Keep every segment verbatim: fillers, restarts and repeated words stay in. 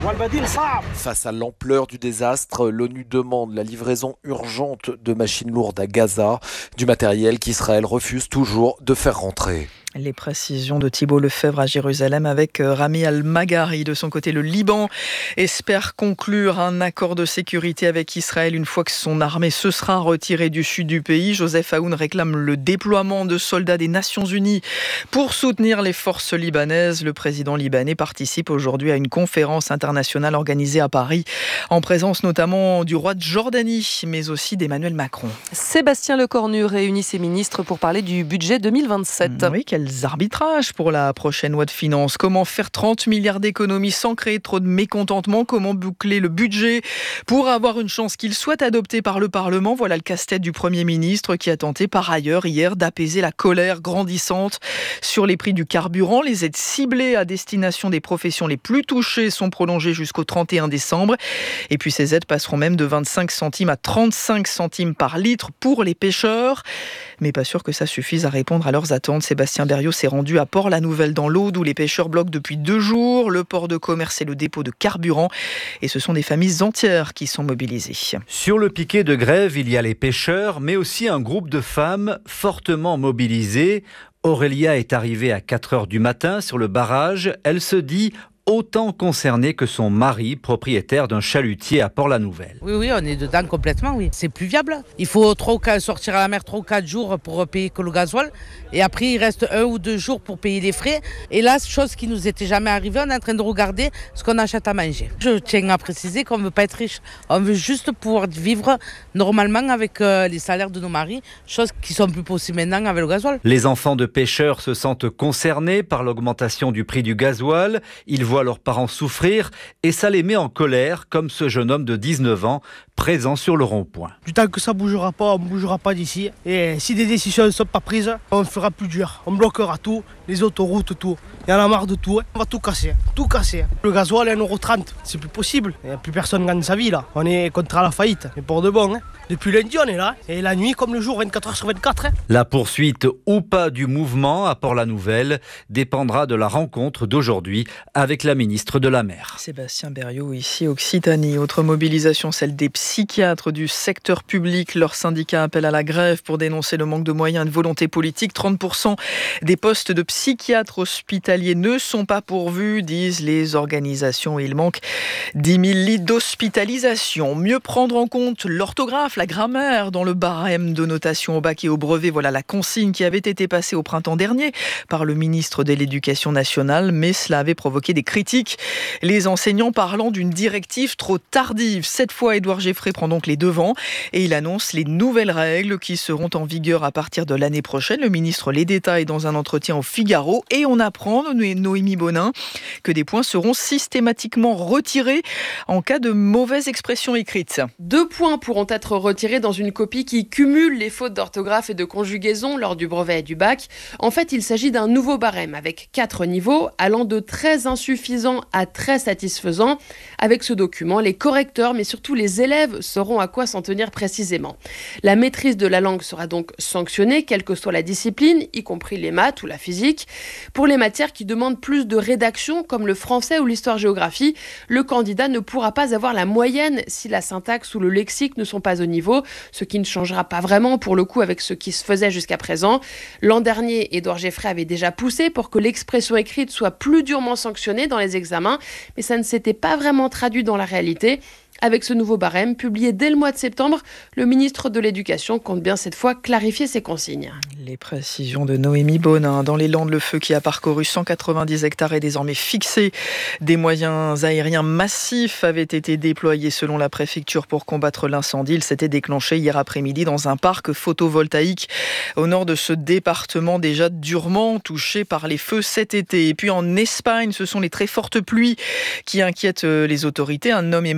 Face à l'ampleur du désastre, l'ONU demande la livraison urgente de machines lourdes à Gaza, du matériel qu'Israël refuse toujours de faire rentrer. Les précisions de Thibault Lefebvre à Jérusalem avec Rami Al-Maghari. De son côté, le Liban espère conclure un accord de sécurité avec Israël une fois que son armée se sera retirée du sud du pays. Joseph Aoun réclame le déploiement de soldats des Nations Unies pour soutenir les forces libanaises. Le président libanais participe aujourd'hui à une conférence internationale organisée à Paris, en présence notamment du roi de Jordanie, mais aussi d'Emmanuel Macron. Sébastien Lecornu réunit ses ministres pour parler du budget deux mille vingt-sept. Oui, quels arbitrages pour la prochaine loi de finances. Comment faire trente milliards d'économies sans créer trop de mécontentement? Comment boucler le budget pour avoir une chance qu'il soit adopté par le Parlement? Voilà le casse-tête du Premier ministre qui a tenté par ailleurs hier d'apaiser la colère grandissante sur les prix du carburant. Les aides ciblées à destination des professions les plus touchées sont prolongées jusqu'au trente et un décembre. Et puis ces aides passeront même de vingt-cinq centimes à trente-cinq centimes par litre pour les pêcheurs. Mais pas sûr que ça suffise à répondre à leurs attentes. Sébastien Berriot s'est rendu à Port-la-Nouvelle dans l'Aude où les pêcheurs bloquent depuis deux jours le port de commerce et le dépôt de carburant. Et ce sont des familles entières qui sont mobilisées. Sur le piquet de grève, il y a les pêcheurs, mais aussi un groupe de femmes fortement mobilisées. Aurélia est arrivée à quatre heures du matin sur le barrage. Elle se dit autant concernée que son mari, propriétaire d'un chalutier à Port-la-Nouvelle. Oui, oui, on est dedans complètement, oui. C'est plus viable. Il faut trois ou quatre, sortir à la mer trois ou quatre jours pour payer que le gasoil. Et après, il reste un ou deux jours pour payer les frais. Et là, chose qui nous était jamais arrivée, on est en train de regarder ce qu'on achète à manger. Je tiens à préciser qu'on ne veut pas être riche. On veut juste pouvoir vivre normalement avec euh, les salaires de nos maris, chose qui sont plus possibles maintenant avec le gasoil. Les enfants de pêcheurs se sentent concernés par l'augmentation du prix du gasoil. Ils voient leurs parents souffrir et ça les met en colère, comme ce jeune homme de dix-neuf ans présent sur le rond-point. Du temps que ça ne bougera pas, on ne bougera pas d'ici. Et si des décisions ne sont pas prises, on fera plus dur. On bloquera tout, les autoroutes, tout. Il y en a marre de tout. On va tout casser, tout casser. Le gasoil est à un euro trente, c'est plus possible. Il n'y a plus personne qui gagne sa vie là. On est contre la faillite, mais pour de bon. Hein. Depuis lundi, on est là. Et la nuit comme le jour, vingt-quatre heures sur vingt-quatre. Hein. La poursuite ou pas du mouvement à Port-la-Nouvelle dépendra de la rencontre d'aujourd'hui avec la ministre de la Mer. Sébastien Berriot, ici Occitanie. Autre mobilisation, celle des psychiatres du secteur public. Leur syndicat appelle à la grève pour dénoncer le manque de moyens et de volonté politique. trente pour cent des postes de psychiatres hospitaliers ne sont pas pourvus, disent les organisations. Il manque dix mille lits d'hospitalisation. Mieux prendre en compte l'orthographe, la grammaire dans le barème de notation au bac et au brevet. Voilà la consigne qui avait été passée au printemps dernier par le ministre de l'Éducation nationale, mais cela avait provoqué des critiques. Les enseignants parlant d'une directive trop tardive. Cette fois, Édouard Geffray prend donc les devants et il annonce les nouvelles règles qui seront en vigueur à partir de l'année prochaine. Le ministre les détaille dans un entretien au Figaro et on apprend, Noémie Bonin, que des points seront systématiquement retirés en cas de mauvaise expression écrite. Deux points pourront être retirés dans une copie qui cumule les fautes d'orthographe et de conjugaison lors du brevet et du bac. En fait, il s'agit d'un nouveau barème avec quatre niveaux allant de très insuffisant à très satisfaisant. Avec ce document, les correcteurs, mais surtout les élèves, sauront à quoi s'en tenir précisément. La maîtrise de la langue sera donc sanctionnée, quelle que soit la discipline, y compris les maths ou la physique. Pour les matières qui demandent plus de rédaction, comme le français ou l'histoire-géographie, le candidat ne pourra pas avoir la moyenne si la syntaxe ou le lexique ne sont pas au niveau, ce qui ne changera pas vraiment pour le coup avec ce qui se faisait jusqu'à présent. L'an dernier, Édouard Geffray avait déjà poussé pour que l'expression écrite soit plus durement sanctionnée dans les examens, mais ça ne s'était pas vraiment traduit dans la réalité. Avec ce nouveau barème, publié dès le mois de septembre, le ministre de l'Éducation compte bien cette fois clarifier ses consignes. Les précisions de Noémie Bonin. Dans les Landes, le feu qui a parcouru cent quatre-vingt-dix hectares est désormais fixé. Des moyens aériens massifs avaient été déployés selon la préfecture pour combattre l'incendie. Il s'était déclenché hier après-midi dans un parc photovoltaïque au nord de ce département déjà durement touché par les feux cet été. Et puis en Espagne, ce sont les très fortes pluies qui inquiètent les autorités. Un homme est mort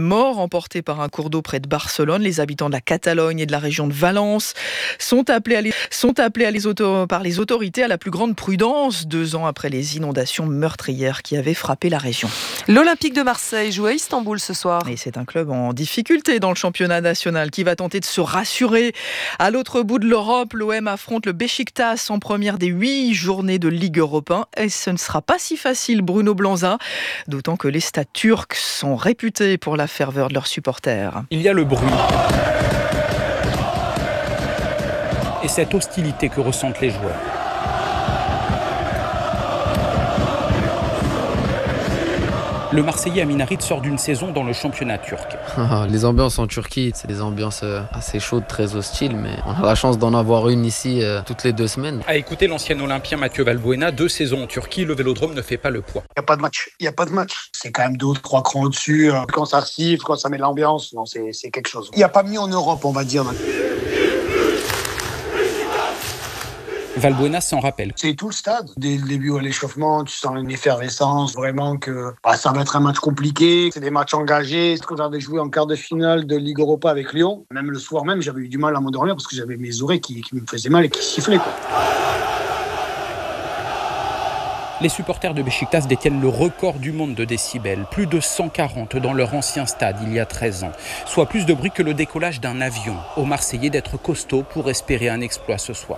emporté par un cours d'eau près de Barcelone. Les habitants de la Catalogne et de la région de Valence sont appelés, à les, sont appelés à les auto, par les autorités à la plus grande prudence, deux ans après les inondations meurtrières qui avaient frappé la région. L'Olympique de Marseille joue à Istanbul ce soir. Et c'est un club en difficulté dans le championnat national qui va tenter de se rassurer. À l'autre bout de l'Europe, l'O M affronte le Beşiktaş en première des huit journées de Ligue Europa. Et ce ne sera pas si facile, Bruno Blanza, d'autant que les stades turcs sont réputés pour la ferveur de leurs supporters. Il y a le bruit et cette hostilité que ressentent les joueurs. Le Marseillais Amin Harit sort d'une saison dans le championnat turc. Les ambiances en Turquie, c'est des ambiances assez chaudes, très hostiles, mais on a la chance d'en avoir une ici euh, toutes les deux semaines. À écouter l'ancien Olympien Mathieu Valbuena, deux saisons en Turquie, le Vélodrome ne fait pas le poids. Il n'y a pas de match, il n'y a pas de match. C'est quand même deux ou trois crans au-dessus. Quand ça siffle, quand ça met de l'ambiance, non, c'est, c'est quelque chose. Il n'y a pas mieux en Europe, on va dire. Valbuena s'en rappelle. C'est tout le stade. Dès le début à l'échauffement, tu sens une effervescence, vraiment que bah, ça va être un match compliqué. C'est des matchs engagés. Quand j'avais joué en quart de finale de Ligue Europa avec Lyon, même le soir même, j'avais eu du mal à m'endormir parce que j'avais mes oreilles qui, qui me faisaient mal et qui sifflaient, quoi. Les supporters de Beşiktaş détiennent le record du monde de décibels, plus de cent quarante dans leur ancien stade il y a treize ans, soit plus de bruit que le décollage d'un avion. Aux Marseillais d'être costauds pour espérer un exploit ce soir.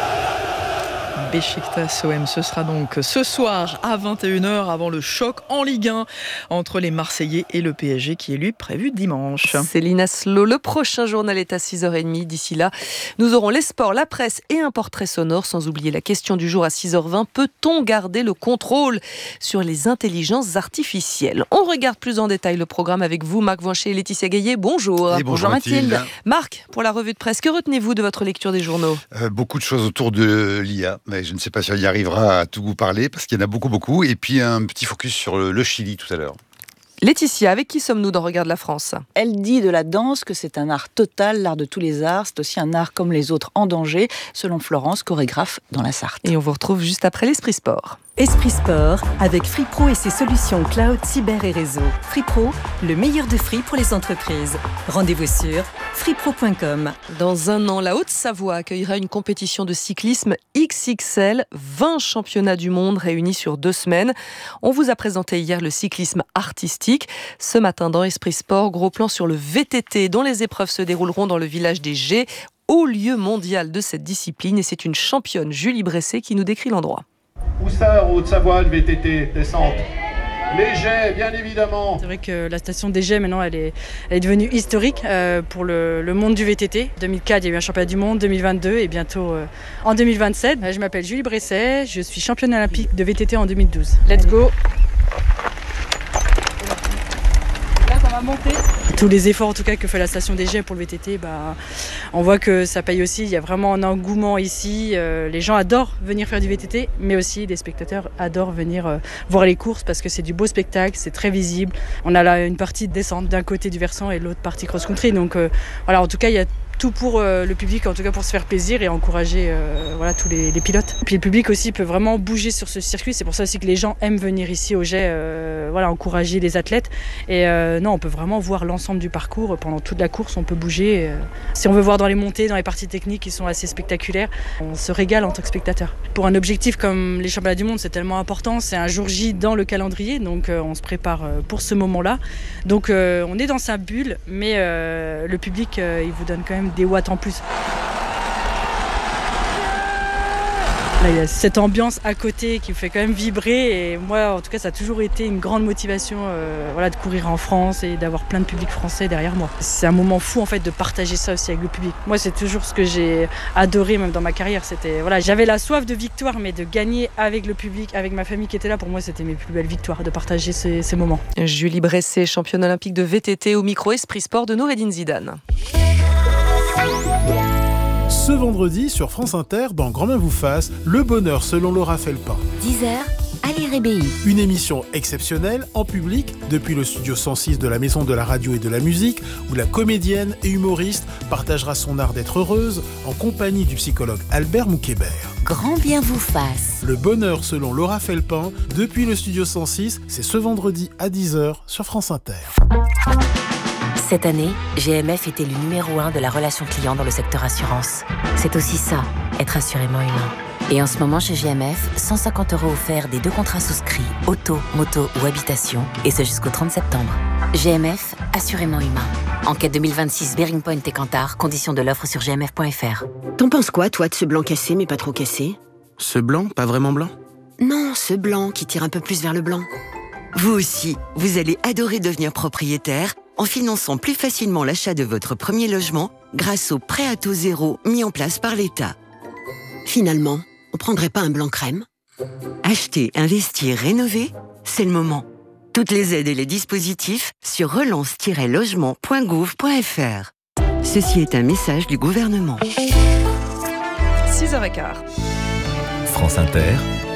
Beşiktaş O M, ce sera donc ce soir à vingt et une heures avant le choc en Ligue un entre les Marseillais et le P S G qui est lui prévu dimanche. Céline Aslo, le prochain journal est à six heures trente. D'ici là, nous aurons les sports, la presse et un portrait sonore, sans oublier la question du jour à six heures vingt. Peut-on garder le contrôle sur les intelligences artificielles ? On regarde plus en détail le programme avec vous, Marc Voinchet et Laetitia Gaillet. Bonjour. Et bonjour Mathilde. Mathilde. Marc, pour la revue de presse, que retenez-vous de votre lecture des journaux ? euh, Beaucoup de choses autour de l'I A. Mais je ne sais pas si on y arrivera à tout vous parler, parce qu'il y en a beaucoup, beaucoup. Et puis un petit focus sur le Chili tout à l'heure. Laetitia, avec qui sommes-nous dans Regarde la France ? Elle dit de la danse que c'est un art total, l'art de tous les arts. C'est aussi un art comme les autres en danger, selon Florence, chorégraphe dans la Sarthe. Et on vous retrouve juste après l'Esprit Sport. Esprit Sport, avec FreePro et ses solutions cloud, cyber et réseau. FreePro, le meilleur de Free pour les entreprises. Rendez-vous sur free pro point com. Dans un an, la Haute-Savoie accueillera une compétition de cyclisme X X L, vingt championnats du monde réunis sur deux semaines. On vous a présenté hier le cyclisme artistique. Ce matin, dans Esprit Sport, gros plan sur le V T T, dont les épreuves se dérouleront dans le village des Gets, haut lieu mondial de cette discipline. Et c'est une championne, Julie Bresset, qui nous décrit l'endroit. Houssard, Haute-Savoie, le V T T, descente. Les Gets, bien évidemment. C'est vrai que la station des Gets, maintenant, elle est, elle est devenue historique euh, pour le, le monde du V T T. deux mille quatre, il y a eu un championnat du monde, deux mille vingt-deux et bientôt euh, en deux mille vingt-sept. Je m'appelle Julie Bresset, je suis championne olympique de V T T en deux mille douze. Let's go. Là, ça va monter. Tous les efforts en tout cas que fait la station des Gets pour le V T T, bah, on voit que ça paye aussi. Il y a vraiment un engouement ici. Euh, les gens adorent venir faire du V T T, mais aussi les spectateurs adorent venir euh, voir les courses parce que c'est du beau spectacle, c'est très visible. On a là une partie de descente d'un côté du versant et l'autre partie cross-country. Donc euh, voilà, en tout cas, il y a tout pour euh, le public, en tout cas pour se faire plaisir et encourager euh, voilà, tous les, les pilotes. Puis le public aussi peut vraiment bouger sur ce circuit. C'est pour ça aussi que les gens aiment venir ici au Gets, euh, voilà, encourager les athlètes. Et euh, non, on peut vraiment voir l'ensemble du parcours pendant toute la course. On peut bouger. Euh, si on veut voir dans les montées, dans les parties techniques qui sont assez spectaculaires, on se régale en tant que spectateur. Pour un objectif comme les championnats du monde, c'est tellement important. C'est un jour J dans le calendrier, donc euh, on se prépare pour ce moment-là. Donc euh, on est dans sa bulle, mais euh, le public, euh, il vous donne quand même des watts en plus. Là, il y a cette ambiance à côté qui me fait quand même vibrer et moi en tout cas ça a toujours été une grande motivation euh, voilà, de courir en France et d'avoir plein de public français derrière moi. C'est un moment fou en fait de partager ça aussi avec le public. Moi c'est toujours ce que j'ai adoré même dans ma carrière. C'était, voilà, j'avais la soif de victoire mais de gagner avec le public, avec ma famille qui était là, pour moi c'était mes plus belles victoires, de partager ces, ces moments. Julie Bresset, championne olympique de V T T au micro Esprit Sport de Noureddine Zidane. Ce vendredi, sur France Inter, dans Grand Main vous fasse, le bonheur selon Laura Felpin. dix heures, Ali Rébéi. Une émission exceptionnelle, en public, depuis le studio cent six de la Maison de la Radio et de la Musique, où la comédienne et humoriste partagera son art d'être heureuse en compagnie du psychologue Albert Moukébert. Grand bien vous fasse. Le bonheur selon Laura Felpin, depuis le studio cent six, c'est ce vendredi à dix heures sur France Inter. Cette année, G M F est élu numéro un de la relation client dans le secteur assurance. C'est aussi ça, être assurément humain. Et en ce moment, chez G M F, cent cinquante euros offerts des deux contrats souscrits, auto, moto ou habitation, et ce jusqu'au trente septembre. G M F, assurément humain. Enquête deux mille vingt-six, Bearing Point et Kantar, conditions de l'offre sur g m f point f r. T'en penses quoi, toi, de ce blanc cassé, mais pas trop cassé? Ce blanc, pas vraiment blanc? Non, ce blanc qui tire un peu plus vers le blanc. Vous aussi, vous allez adorer devenir propriétaire en finançant plus facilement l'achat de votre premier logement grâce au prêt à taux zéro mis en place par l'État. Finalement, on prendrait pas un blanc crème? Acheter, investir, rénover, c'est le moment. Toutes les aides et les dispositifs sur relance tiret logement point gouv point f r. Ceci est un message du gouvernement. six heures quinze. France Inter.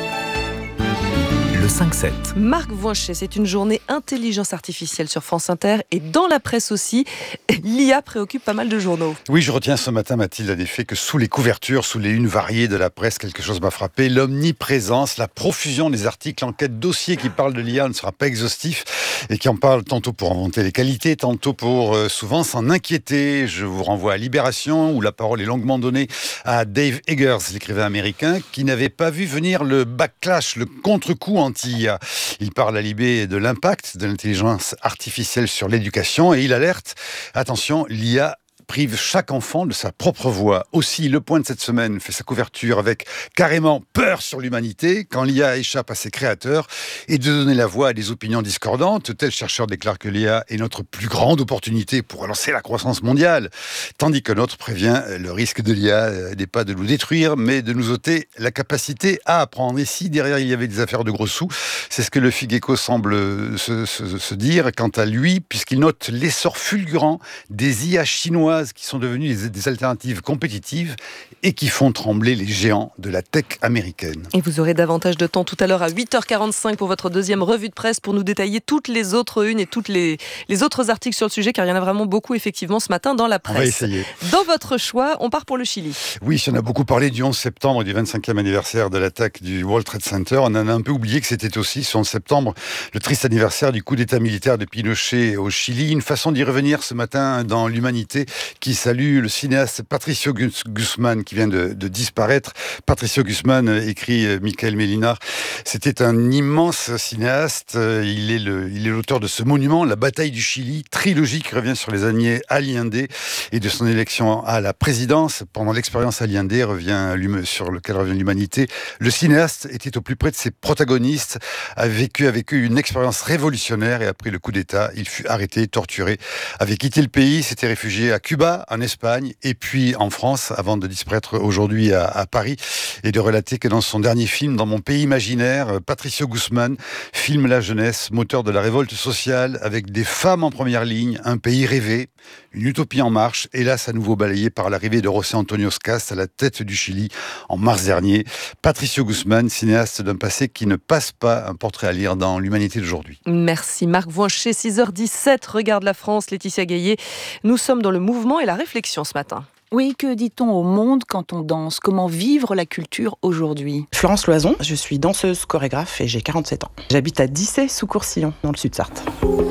Le cinq sept. Marc Voinchet, c'est une journée intelligence artificielle sur France Inter et dans la presse aussi. L'I A préoccupe pas mal de journaux. Oui, je retiens ce matin, Mathilde, à l'effet que sous les couvertures, sous les unes variées de la presse, quelque chose m'a frappé. L'omniprésence, la profusion des articles, enquêtes, dossiers qui parlent de l'I A ne sera pas exhaustif et qui en parlent tantôt pour inventer les qualités, tantôt pour euh, souvent s'en inquiéter. Je vous renvoie à Libération où la parole est longuement donnée à Dave Eggers, l'écrivain américain, qui n'avait pas vu venir le backlash, le contre-coup en I A. Il parle à Libé de l'impact de l'intelligence artificielle sur l'éducation et il alerte, attention, l'I A prive chaque enfant de sa propre voix. Aussi, Le Point de cette semaine fait sa couverture avec carrément peur sur l'humanité quand l'I A échappe à ses créateurs et de donner la voix à des opinions discordantes. Tel chercheur déclare que l'I A est notre plus grande opportunité pour relancer la croissance mondiale, tandis que l'autre prévient le risque de l'I A n'est pas de nous détruire, mais de nous ôter la capacité à apprendre. Et si derrière il y avait des affaires de gros sous, c'est ce que le Figaro semble se, se, se dire quant à lui, puisqu'il note l'essor fulgurant des I A chinoises qui sont devenues des, des alternatives compétitives et qui font trembler les géants de la tech américaine. Et vous aurez davantage de temps tout à l'heure à huit heures quarante-cinq pour votre deuxième revue de presse pour nous détailler toutes les autres unes et toutes les, les autres articles sur le sujet, car il y en a vraiment beaucoup effectivement ce matin dans la presse. On va essayer. Dans votre choix, on part pour le Chili. Oui, on a beaucoup parlé du onze septembre, du vingt-cinquième anniversaire de l'attaque du World Trade Center. On en a un peu oublié que c'était aussi, ce onze septembre, le triste anniversaire du coup d'état militaire de Pinochet au Chili. Une façon d'y revenir ce matin dans l'Humanité qui salue le cinéaste Patricio Guzmán qui vient de, de disparaître. Patricio Guzmán, écrit Michael Mélinard, c'était un immense cinéaste. Il est, le, il est l'auteur de ce monument, La bataille du Chili, trilogie qui revient sur les années Allende et de son élection à la présidence. Pendant l'expérience Allende, revient, sur lequel revient l'Humanité. Le cinéaste était au plus près de ses protagonistes, a vécu avec eux une expérience révolutionnaire et après le coup d'État, il fut arrêté, torturé, avait quitté le pays, s'était réfugié à Cuba, en Espagne et puis en France avant de disparaître aujourd'hui à, à Paris et de relater que dans son dernier film, Dans mon pays imaginaire, Patricio Guzmán filme la jeunesse, moteur de la révolte sociale avec des femmes en première ligne, un pays rêvé, une utopie en marche, hélas à nouveau balayée par l'arrivée de José Antonio Scaz à la tête du Chili en mars dernier. Patricio Guzmán, cinéaste d'un passé qui ne passe pas, un portrait à lire dans l'Humanité d'aujourd'hui. Merci Marc Voinchet, six heures dix-sept, Regarde la France, Laetitia Gaillet. Nous sommes dans le mouvement et la réflexion ce matin. Oui, que dit-on au monde quand on danse? Comment vivre la culture aujourd'hui? Florence Loison, je suis danseuse chorégraphe et j'ai quarante-sept ans. J'habite à Dissay sous Courcillon, dans le sud Sarthe.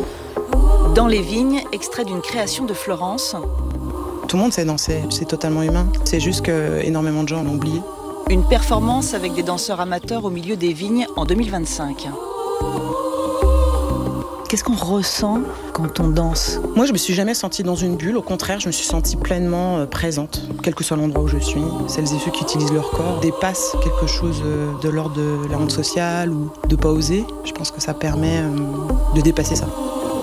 Dans les vignes, extrait d'une création de Florence. Tout le monde sait danser, c'est totalement humain. C'est juste que énormément de gens l'ont oublié. Une performance avec des danseurs amateurs au milieu des vignes en deux mille vingt-cinq. Qu'est-ce qu'on ressent quand on danse? Moi, je me suis jamais sentie dans une bulle. Au contraire, je me suis sentie pleinement présente, quel que soit l'endroit où je suis. Celles et ceux qui utilisent leur corps dépassent quelque chose de l'ordre de la honte sociale ou de pas oser. Je pense que ça permet de dépasser ça.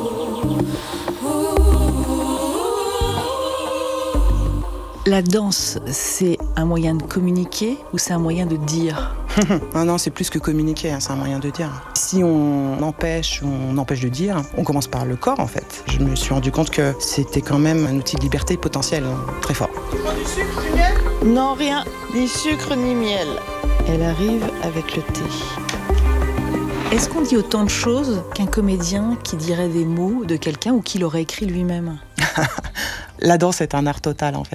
La danse, c'est un moyen de communiquer ou c'est un moyen de dire? Non, non, c'est plus que communiquer, hein, c'est un moyen de dire. Si on empêche, on empêche de dire, on commence par le corps en fait. Je me suis rendu compte que c'était quand même un outil de liberté potentiel, hein, très fort. Tu prends du sucre, du miel? Non, rien, ni sucre ni miel. Elle arrive avec le thé. Est-ce qu'on dit autant de choses qu'un comédien qui dirait des mots de quelqu'un ou qui l'aurait écrit lui-même? La danse est un art total en fait.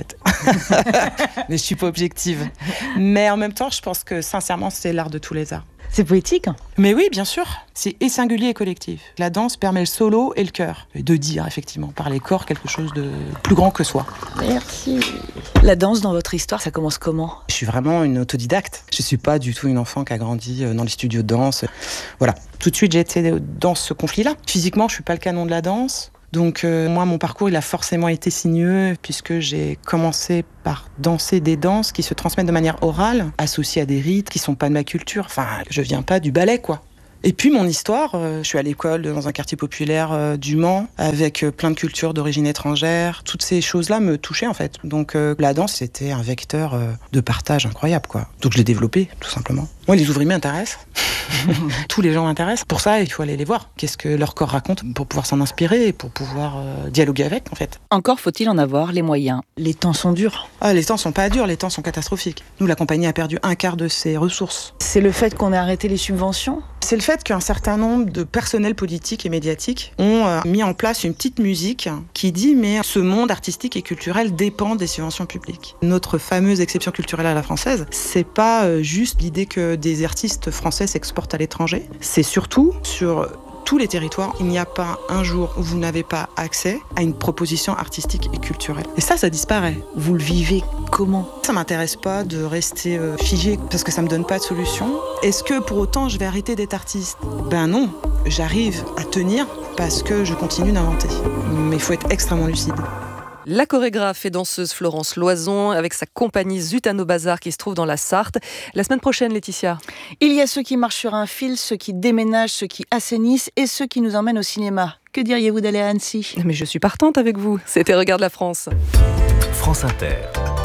Mais je suis pas objective. Mais en même temps, je pense que sincèrement, c'est l'art de tous les arts. C'est poétique. Mais oui, bien sûr. C'est et singulier et collectif. La danse permet le solo et le cœur. Et de dire, effectivement, par les corps, quelque chose de plus grand que soi. Merci. La danse dans votre histoire, ça commence comment ? Je suis vraiment une autodidacte. Je suis pas du tout une enfant qui a grandi dans les studios de danse. Voilà. Tout de suite, j'ai été dans ce conflit-là. Physiquement, je suis pas le canon de la danse. Donc euh, moi, mon parcours, il a forcément été sinueux puisque j'ai commencé par danser des danses qui se transmettent de manière orale, associées à des rites qui sont pas de ma culture. Enfin, je viens pas du ballet, quoi. Et puis mon histoire, euh, je suis à l'école dans un quartier populaire euh, du Mans avec euh, plein de cultures d'origine étrangère. Toutes ces choses-là me touchaient en fait. Donc euh, la danse, c'était un vecteur euh, de partage incroyable, quoi. Donc je l'ai développé, tout simplement. Moi, les ouvriers m'intéressent. Tous les gens m'intéressent. Pour ça, il faut aller les voir. Qu'est-ce que leur corps raconte pour pouvoir s'en inspirer et pour pouvoir euh, dialoguer avec, en fait. Encore faut-il en avoir les moyens. Les temps sont durs. Ah, les temps sont pas durs, les temps sont catastrophiques. Nous, la compagnie a perdu un quart de ses ressources. C'est le fait qu'on ait arrêté les subventions ? C'est le fait qu'un certain nombre de personnels politiques et médiatiques ont euh, mis en place une petite musique qui dit « mais ce monde artistique et culturel dépend des subventions publiques ». Notre fameuse exception culturelle à la française, c'est pas euh, juste l'idée que des artistes français s'exportent à l'étranger, c'est surtout sur tous les territoires, il n'y a pas un jour où vous n'avez pas accès à une proposition artistique et culturelle. Et ça, ça disparaît. Vous le vivez comment ? Ça m'intéresse pas de rester euh, figé parce que ça me donne pas de solution. Est-ce que pour autant je vais arrêter d'être artiste ? Ben non, j'arrive à tenir parce que je continue d'inventer. Mais il faut être extrêmement lucide. La chorégraphe et danseuse Florence Loison avec sa compagnie Zutano Bazar qui se trouve dans la Sarthe. La semaine prochaine, Laetitia. Il y a ceux qui marchent sur un fil, ceux qui déménagent, ceux qui assainissent et ceux qui nous emmènent au cinéma. Que diriez-vous d'aller à Annecy ? Mais je suis partante avec vous. C'était Regarde la France. France Inter.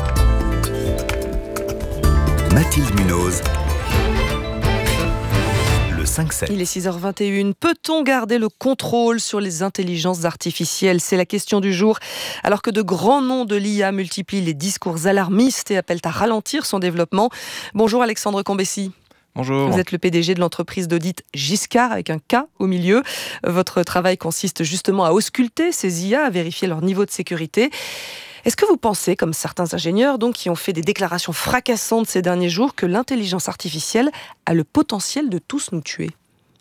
Mathilde Munoz. cinq sept. Il est six heures vingt et une. Peut-on garder le contrôle sur les intelligences artificielles ? C'est la question du jour. Alors que de grands noms de l'I A multiplient les discours alarmistes et appellent à ralentir son développement. Bonjour Alexandre Combessi. Bonjour. Vous êtes le P D G de l'entreprise d'audit Giscard avec un K au milieu. Votre travail consiste justement à ausculter ces I A, à vérifier leur niveau de sécurité. Est-ce que vous pensez, comme certains ingénieurs donc, qui ont fait des déclarations fracassantes ces derniers jours, que l'intelligence artificielle a le potentiel de tous nous tuer ?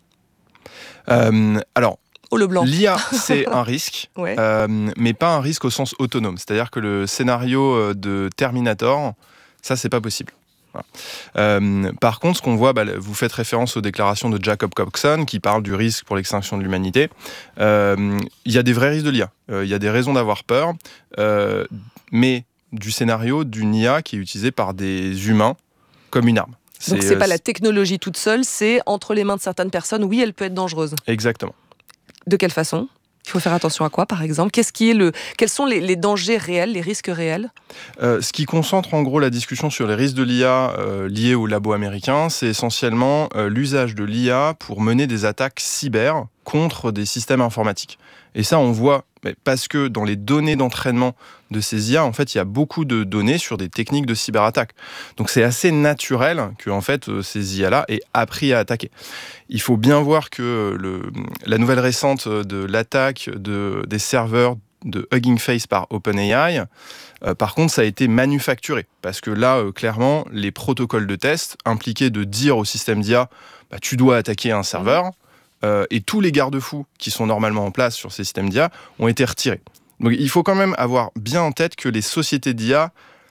euh, Alors, oh, le blanc. L'I A, c'est un risque, ouais. euh, mais pas un risque au sens autonome. C'est-à-dire que le scénario de Terminator, ça, c'est pas possible. Voilà. Euh, par contre, ce qu'on voit, bah, vous faites référence aux déclarations de Jacob Coxon qui parle du risque pour l'extinction de l'humanité. Euh, il y a des vrais risques de l'I A. Euh, il y a des raisons d'avoir peur, euh, mais du scénario d'une I A qui est utilisée par des humains comme une arme. C'est, Donc c'est euh, pas la technologie toute seule, c'est entre les mains de certaines personnes. Oui, elle peut être dangereuse. Exactement. De quelle façon ? Il faut faire attention à quoi, par exemple ? Qu'est-ce qui est le... Quels sont les, les dangers réels, les risques réels ? euh, Ce qui concentre en gros la discussion sur les risques de l'I A euh, liés au labo américain, c'est essentiellement euh, l'usage de l'I A pour mener des attaques cyber contre des systèmes informatiques. Et ça, on voit, parce que dans les données d'entraînement de ces I A, en fait, il y a beaucoup de données sur des techniques de cyberattaque. Donc c'est assez naturel que en fait, ces I A-là aient appris à attaquer. Il faut bien voir que le, la nouvelle récente de l'attaque de, des serveurs de Hugging Face par OpenAI, euh, par contre, ça a été manufacturé. Parce que là, euh, clairement, les protocoles de test impliquaient de dire au système d'I A bah, « tu dois attaquer un serveur mmh. ». Euh, et tous les garde-fous qui sont normalement en place sur ces systèmes d'I A ont été retirés. Donc il faut quand même avoir bien en tête que les sociétés d'I A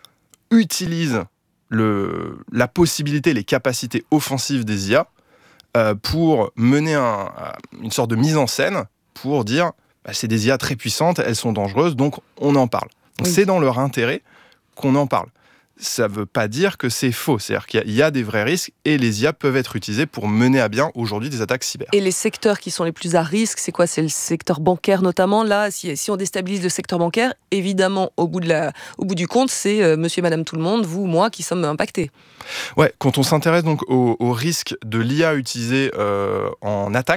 utilisent le, la possibilité, les capacités offensives des I A euh, pour mener un, une sorte de mise en scène pour dire bah, c'est des I A très puissantes, elles sont dangereuses, donc on en parle. Donc, oui. C'est dans leur intérêt qu'on en parle. Ça ne veut pas dire que c'est faux. C'est-à-dire qu'il y a, il y a des vrais risques et les I A peuvent être utilisés pour mener à bien aujourd'hui des attaques cyber. Et les secteurs qui sont les plus à risque, c'est quoi ? C'est le secteur bancaire notamment. Là, si, si on déstabilise le secteur bancaire, évidemment, au bout, de la, au bout du compte, c'est euh, monsieur, madame, tout le monde, vous ou moi, qui sommes impactés. Ouais, quand on s'intéresse donc au, au risque de l'I A utilisée euh, en attaque,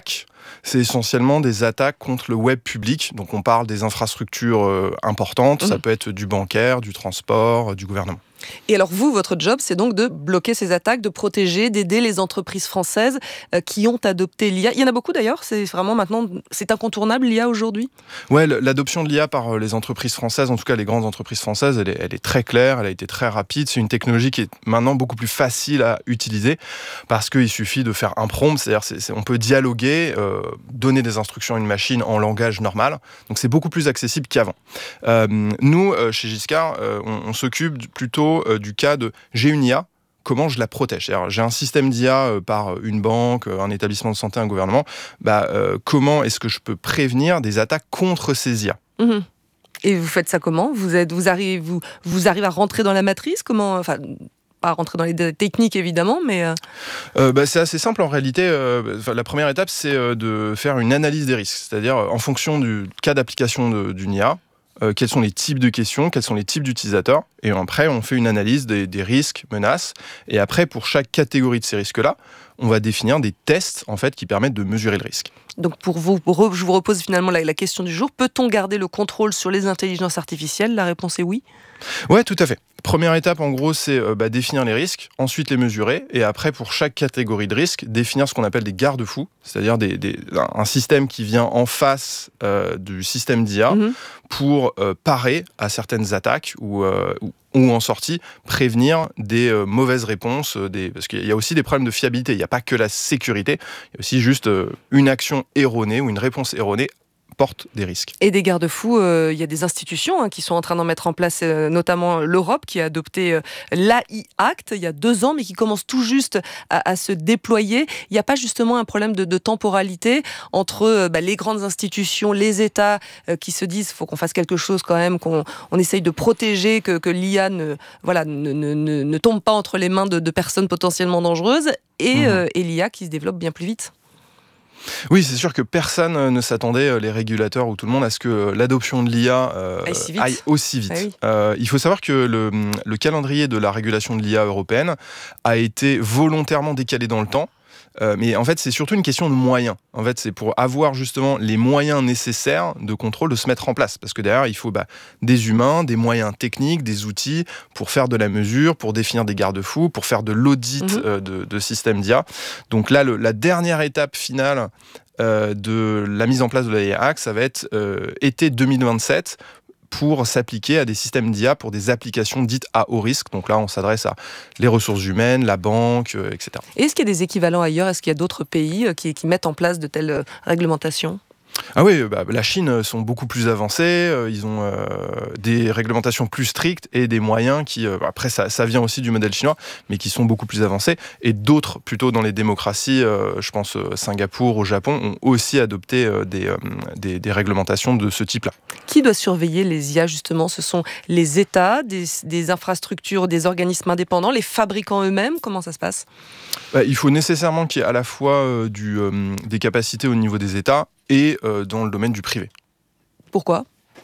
c'est essentiellement des attaques contre le web public. Donc on parle des infrastructures euh, importantes, mmh. ça peut être du bancaire, du transport, euh, du gouvernement. Et alors vous, votre job, c'est donc de bloquer ces attaques, de protéger, d'aider les entreprises françaises euh, qui ont adopté l'I A. Il y en a beaucoup d'ailleurs, c'est vraiment maintenant, c'est incontournable l'I A aujourd'hui ? Ouais, l'adoption de l'I A par les entreprises françaises, en tout cas les grandes entreprises françaises, elle est, elle est très claire, elle a été très rapide. C'est une technologie qui est maintenant beaucoup plus facile à utiliser parce qu'il suffit de faire un prompt, c'est-à-dire c'est, c'est, on peut dialoguer, euh, donner des instructions à une machine en langage normal. Donc c'est beaucoup plus accessible qu'avant. Euh, nous, euh, chez Giscard, euh, on, on s'occupe plutôt du cas de j'ai une I A, comment je la protège. C'est-à-dire, j'ai un système d'I A par une banque, un établissement de santé, un gouvernement. Bah, euh, comment est-ce que je peux prévenir des attaques contre ces I A ? Mmh. Et vous faites ça comment ? Vous êtes, vous arrivez, vous, vous arrivez à rentrer dans la matrice ? Comment, enfin, pas rentrer dans les techniques évidemment, mais euh... Euh, bah, c'est assez simple en réalité. Euh, la première étape, c'est euh, de faire une analyse des risques, c'est-à-dire en fonction du cas d'application de, d'une I A. Euh, quels sont les types de questions, quels sont les types d'utilisateurs, et après on fait une analyse des, des risques, menaces, et après pour chaque catégorie de ces risques-là, on va définir des tests en fait qui permettent de mesurer le risque. Donc pour vous, je vous repose finalement la, la question du jour, peut-on garder le contrôle sur les intelligences artificielles ? La réponse est oui. Ouais, tout à fait. Première étape, en gros, c'est euh, bah, définir les risques, ensuite les mesurer, et après, pour chaque catégorie de risque, définir ce qu'on appelle des garde-fous, c'est-à-dire des, des, un système qui vient en face euh, du système d'I A mmh. pour euh, parer à certaines attaques ou, euh, ou, ou en sortie, prévenir des euh, mauvaises réponses, euh, des, parce qu'il y a aussi des problèmes de fiabilité, il n'y a pas que la sécurité, il y a aussi juste euh, une action erronée ou une réponse erronée porte des risques. Et des garde-fous, il euh, y a des institutions hein, qui sont en train d'en mettre en place, euh, notamment l'Europe qui a adopté euh, l'A I Act il y a deux ans, mais qui commence tout juste à, à se déployer. Il n'y a pas justement un problème de, de temporalité entre euh, bah, les grandes institutions, les États euh, qui se disent qu'il faut qu'on fasse quelque chose quand même, qu'on on essaye de protéger, que, que l'I A ne, voilà, ne, ne, ne, ne tombe pas entre les mains de, de personnes potentiellement dangereuses, et, mmh. euh, et l'I A qui se développe bien plus vite. Oui, c'est sûr que personne ne s'attendait, les régulateurs ou tout le monde, à ce que l'adoption de l'I A euh, aille, si aille aussi vite. Ah oui. euh, il faut savoir que le, le calendrier de la régulation de l'I A européenne a été volontairement décalé dans le temps. Euh, mais en fait, c'est surtout une question de moyens. En fait, c'est pour avoir justement les moyens nécessaires de contrôle de se mettre en place. Parce que derrière, il faut bah, des humains, des moyens techniques, des outils pour faire de la mesure, pour définir des garde-fous, pour faire de l'audit mmh. euh, de, de systèmes d'I A. Donc là, le, la dernière étape finale euh, de la mise en place de l'A I Act, ça va être euh, été deux mille vingt-sept pour s'appliquer à des systèmes d'I A pour des applications dites à haut risque. Donc là, on s'adresse à les ressources humaines, la banque, euh, et cetera. Et est-ce qu'il y a des équivalents ailleurs ? Est-ce qu'il y a d'autres pays qui, qui mettent en place de telles réglementations ? Ah oui, bah, la Chine sont beaucoup plus avancés, euh, ils ont euh, des réglementations plus strictes et des moyens qui, euh, après ça, ça vient aussi du modèle chinois, mais qui sont beaucoup plus avancés. Et d'autres, plutôt dans les démocraties, euh, je pense euh, Singapour, au Japon, ont aussi adopté euh, des, euh, des, des réglementations de ce type-là. Qui doit surveiller les I A justement ? Ce sont les États, des, des infrastructures, des organismes indépendants, les fabricants eux-mêmes ? Comment ça se passe ? Bah, il faut nécessairement qu'il y ait à la fois euh, du, euh, des capacités au niveau des États et euh, dans le domaine du privé. Pourquoi ?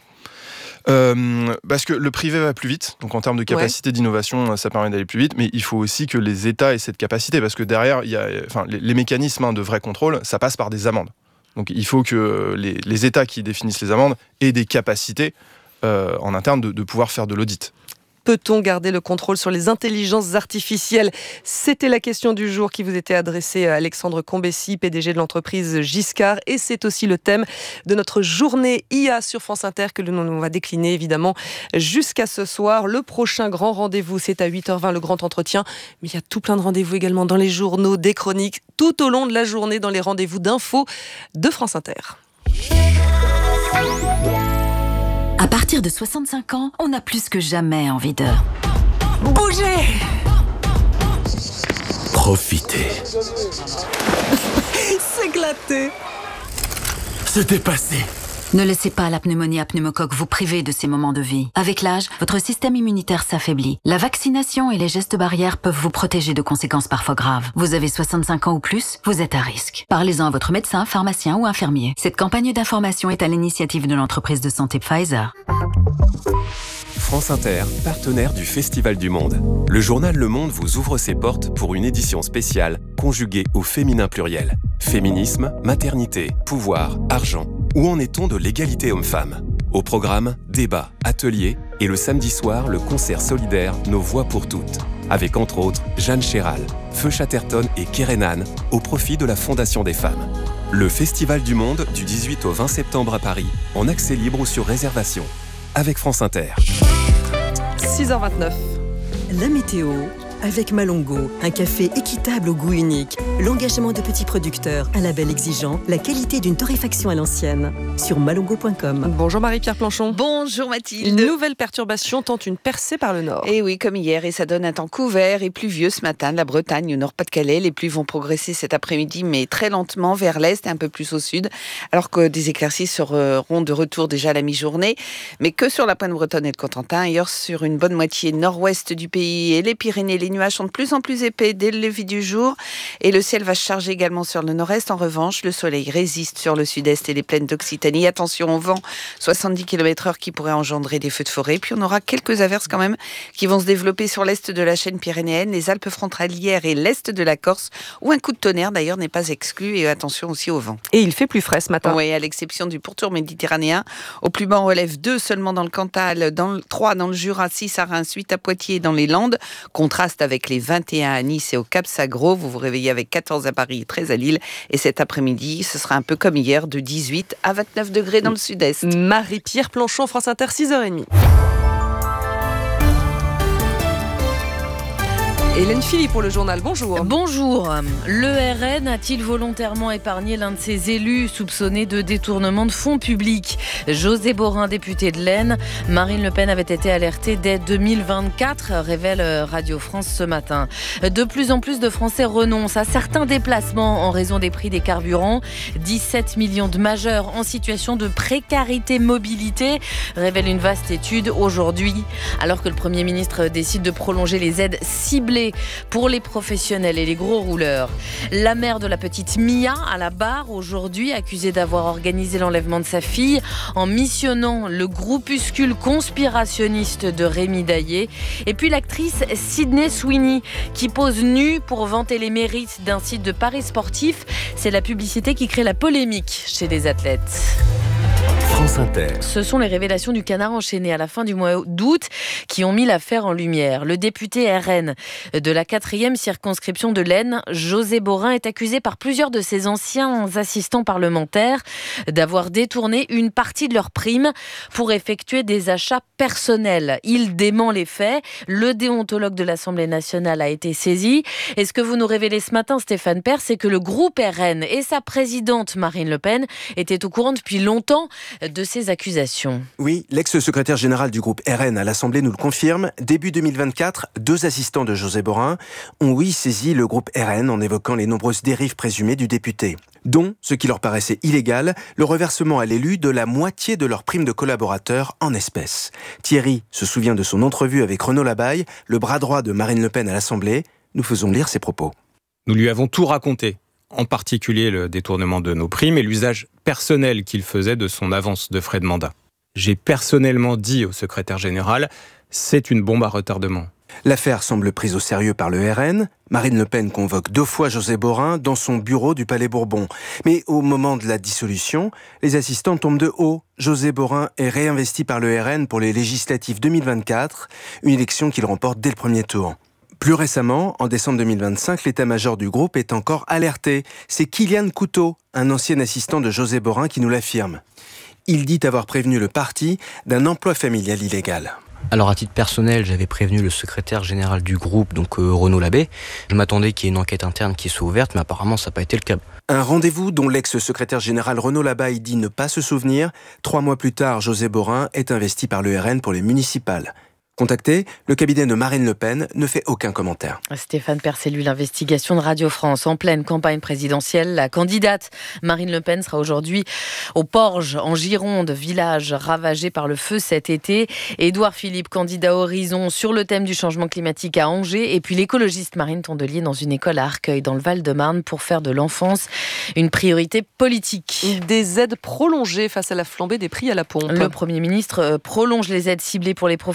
Euh, parce que le privé va plus vite, donc en termes de capacité ouais. d'innovation, ça permet d'aller plus vite, mais il faut aussi que les États aient cette capacité, parce que derrière, il y a, enfin, les, les mécanismes hein, de vrai contrôle, ça passe par des amendes. Donc il faut que les, les États qui définissent les amendes aient des capacités euh, en interne de, de pouvoir faire de l'audit. Peut-on garder le contrôle sur les intelligences artificielles ? C'était la question du jour qui vous était adressée à Alexandre Combessy, P D G de l'entreprise Giscard. Et c'est aussi le thème de notre journée I A sur France Inter que l'on va décliner évidemment jusqu'à ce soir. Le prochain grand rendez-vous, c'est à huit heures vingt, le grand entretien. Mais il y a tout plein de rendez-vous également dans les journaux, des chroniques, tout au long de la journée dans les rendez-vous d'infos de France Inter. À partir de soixante-cinq ans, on a plus que jamais envie de bouger. Profiter. S'éclater. Se dépasser. Ne laissez pas la pneumonie à pneumocoque vous priver de ces moments de vie. Avec l'âge, votre système immunitaire s'affaiblit. La vaccination et les gestes barrières peuvent vous protéger de conséquences parfois graves. Vous avez soixante-cinq ans ou plus, vous êtes à risque. Parlez-en à votre médecin, pharmacien ou infirmier. Cette campagne d'information est à l'initiative de l'entreprise de santé Pfizer. France Inter, partenaire du Festival du Monde. Le journal Le Monde vous ouvre ses portes pour une édition spéciale conjuguée au féminin pluriel. Féminisme, maternité, pouvoir, argent. Où en est-on de l'égalité homme-femme ? Au programme, débat, atelier et le samedi soir, le concert solidaire Nos Voix pour toutes. Avec entre autres Jeanne Chéral, Feu Chatterton et Kerenan au profit de la Fondation des femmes. Le Festival du Monde du dix-huit au vingt septembre à Paris, en accès libre ou sur réservation. Avec France Inter. six heures vingt-neuf. La météo avec Malongo, un café équitable au goût unique, l'engagement de petits producteurs, un label exigeant, la qualité d'une torréfaction à l'ancienne. Sur malongo point com. Bonjour Marie-Pierre Planchon. Bonjour Mathilde. Une nouvelle perturbation tente une percée par le nord. Et oui, comme hier, et ça donne un temps couvert et pluvieux ce matin de la Bretagne au Nord-Pas-de-Calais. Les pluies vont progresser cet après-midi, mais très lentement vers l'est et un peu plus au sud, alors que des éclaircies seront de retour déjà à la mi-journée, mais que sur la pointe bretonne et le Cotentin. Ailleurs, sur une bonne moitié nord-ouest du pays et les Pyrénées, les nuages sont de plus en plus épais dès le lever du jour et le ciel va se charger également sur le nord-est. En revanche, le soleil résiste sur le sud-est et les plaines d'Occitanie. Attention au vent, soixante-dix kilomètres heure qui pourrait engendrer des feux de forêt. Puis on aura quelques averses quand même qui vont se développer sur l'est de la chaîne pyrénéenne, les Alpes frontalières et l'est de la Corse, où un coup de tonnerre d'ailleurs n'est pas exclu. Et attention aussi au vent. Et il fait plus frais ce matin. Oui, à l'exception du pourtour méditerranéen. Au plus bas, on relève deux seulement dans le Cantal, dans le, trois dans le Jura, six à Reims, huit à Poitiers et dans les Landes. Contraste avec les vingt et un à Nice et au Cap-Sagro. Vous vous réveillez avec quatorze à Paris et treize à Lille. Et cet après-midi, ce sera un peu comme hier, de dix-huit à vingt-neuf degrés dans le sud-est. Marie-Pierre Planchon, France Inter, six heures trente. Hélène Philippe pour le journal, bonjour. Bonjour. Le R N a-t-il volontairement épargné l'un de ses élus soupçonné de détournement de fonds publics ? José Borin, député de l'Aisne. Marine Le Pen avait été alertée dès deux mille vingt-quatre, révèle Radio France ce matin. De plus en plus de Français renoncent à certains déplacements en raison des prix des carburants. dix-sept millions de majeurs en situation de précarité mobilité, révèle une vaste étude aujourd'hui. Alors que le Premier ministre décide de prolonger les aides ciblées pour les professionnels et les gros rouleurs. La mère de la petite Mia à la barre aujourd'hui, accusée d'avoir organisé l'enlèvement de sa fille en missionnant le groupuscule conspirationniste de Rémi Daillé. Et puis l'actrice Sydney Sweeney qui pose nue pour vanter les mérites d'un site de paris sportif. C'est la publicité qui crée la polémique chez les athlètes. France Inter. Ce sont les révélations du Canard enchaîné à la fin du mois d'août qui ont mis l'affaire en lumière. Le député R N de la quatrième circonscription de l'Aisne, José Borin, est accusé par plusieurs de ses anciens assistants parlementaires d'avoir détourné une partie de leurs primes pour effectuer des achats personnels. Il dément les faits. Le déontologue de l'Assemblée nationale a été saisi. Et ce que vous nous révélez ce matin, Stéphane Pers, c'est que le groupe R N et sa présidente Marine Le Pen étaient au courant depuis longtemps de ces accusations. Oui, l'ex-secrétaire général du groupe R N à l'Assemblée nous le confirme. Début deux mille vingt-quatre, deux assistants de José Borin ont oui saisi le groupe R N en évoquant les nombreuses dérives présumées du député, dont, ce qui leur paraissait illégal, le reversement à l'élu de la moitié de leur prime de collaborateurs en espèces. Thierry se souvient de son entrevue avec Renaud Labaille, le bras droit de Marine Le Pen à l'Assemblée. Nous faisons lire ses propos. Nous lui avons tout raconté, en particulier le détournement de nos primes et l'usage personnel qu'il faisait de son avance de frais de mandat. J'ai personnellement dit au secrétaire général, c'est une bombe à retardement. L'affaire semble prise au sérieux par le R N. Marine Le Pen convoque deux fois José Borin dans son bureau du Palais Bourbon. Mais au moment de la dissolution, les assistants tombent de haut. José Borin est réinvesti par le R N pour les législatives deux mille vingt-quatre, une élection qu'il remporte dès le premier tour. Plus récemment, en décembre deux mille vingt-cinq, l'état-major du groupe est encore alerté. C'est Kylian Couteau, un ancien assistant de José Borin, qui nous l'affirme. Il dit avoir prévenu le parti d'un emploi familial illégal. Alors à titre personnel, j'avais prévenu le secrétaire général du groupe, donc euh, Renaud Labaille. Je m'attendais qu'il y ait une enquête interne qui soit ouverte, mais apparemment ça n'a pas été le cas. Un rendez-vous dont l'ex-secrétaire général Renaud Labaille dit ne pas se souvenir. Trois mois plus tard, José Borin est investi par le R N pour les municipales. Contacté, le cabinet de Marine Le Pen ne fait aucun commentaire. Stéphane Pers, c'est lui l'investigation de Radio France. En pleine campagne présidentielle, la candidate Marine Le Pen sera aujourd'hui au Porge, en Gironde, village ravagé par le feu cet été. Édouard Philippe, candidat Horizon sur le thème du changement climatique à Angers. Et puis l'écologiste Marine Tondelier dans une école à Arcueil, dans le Val-de-Marne, pour faire de l'enfance une priorité politique. Des aides prolongées face à la flambée des prix à la pompe. Le Premier ministre prolonge les aides ciblées pour les professionnels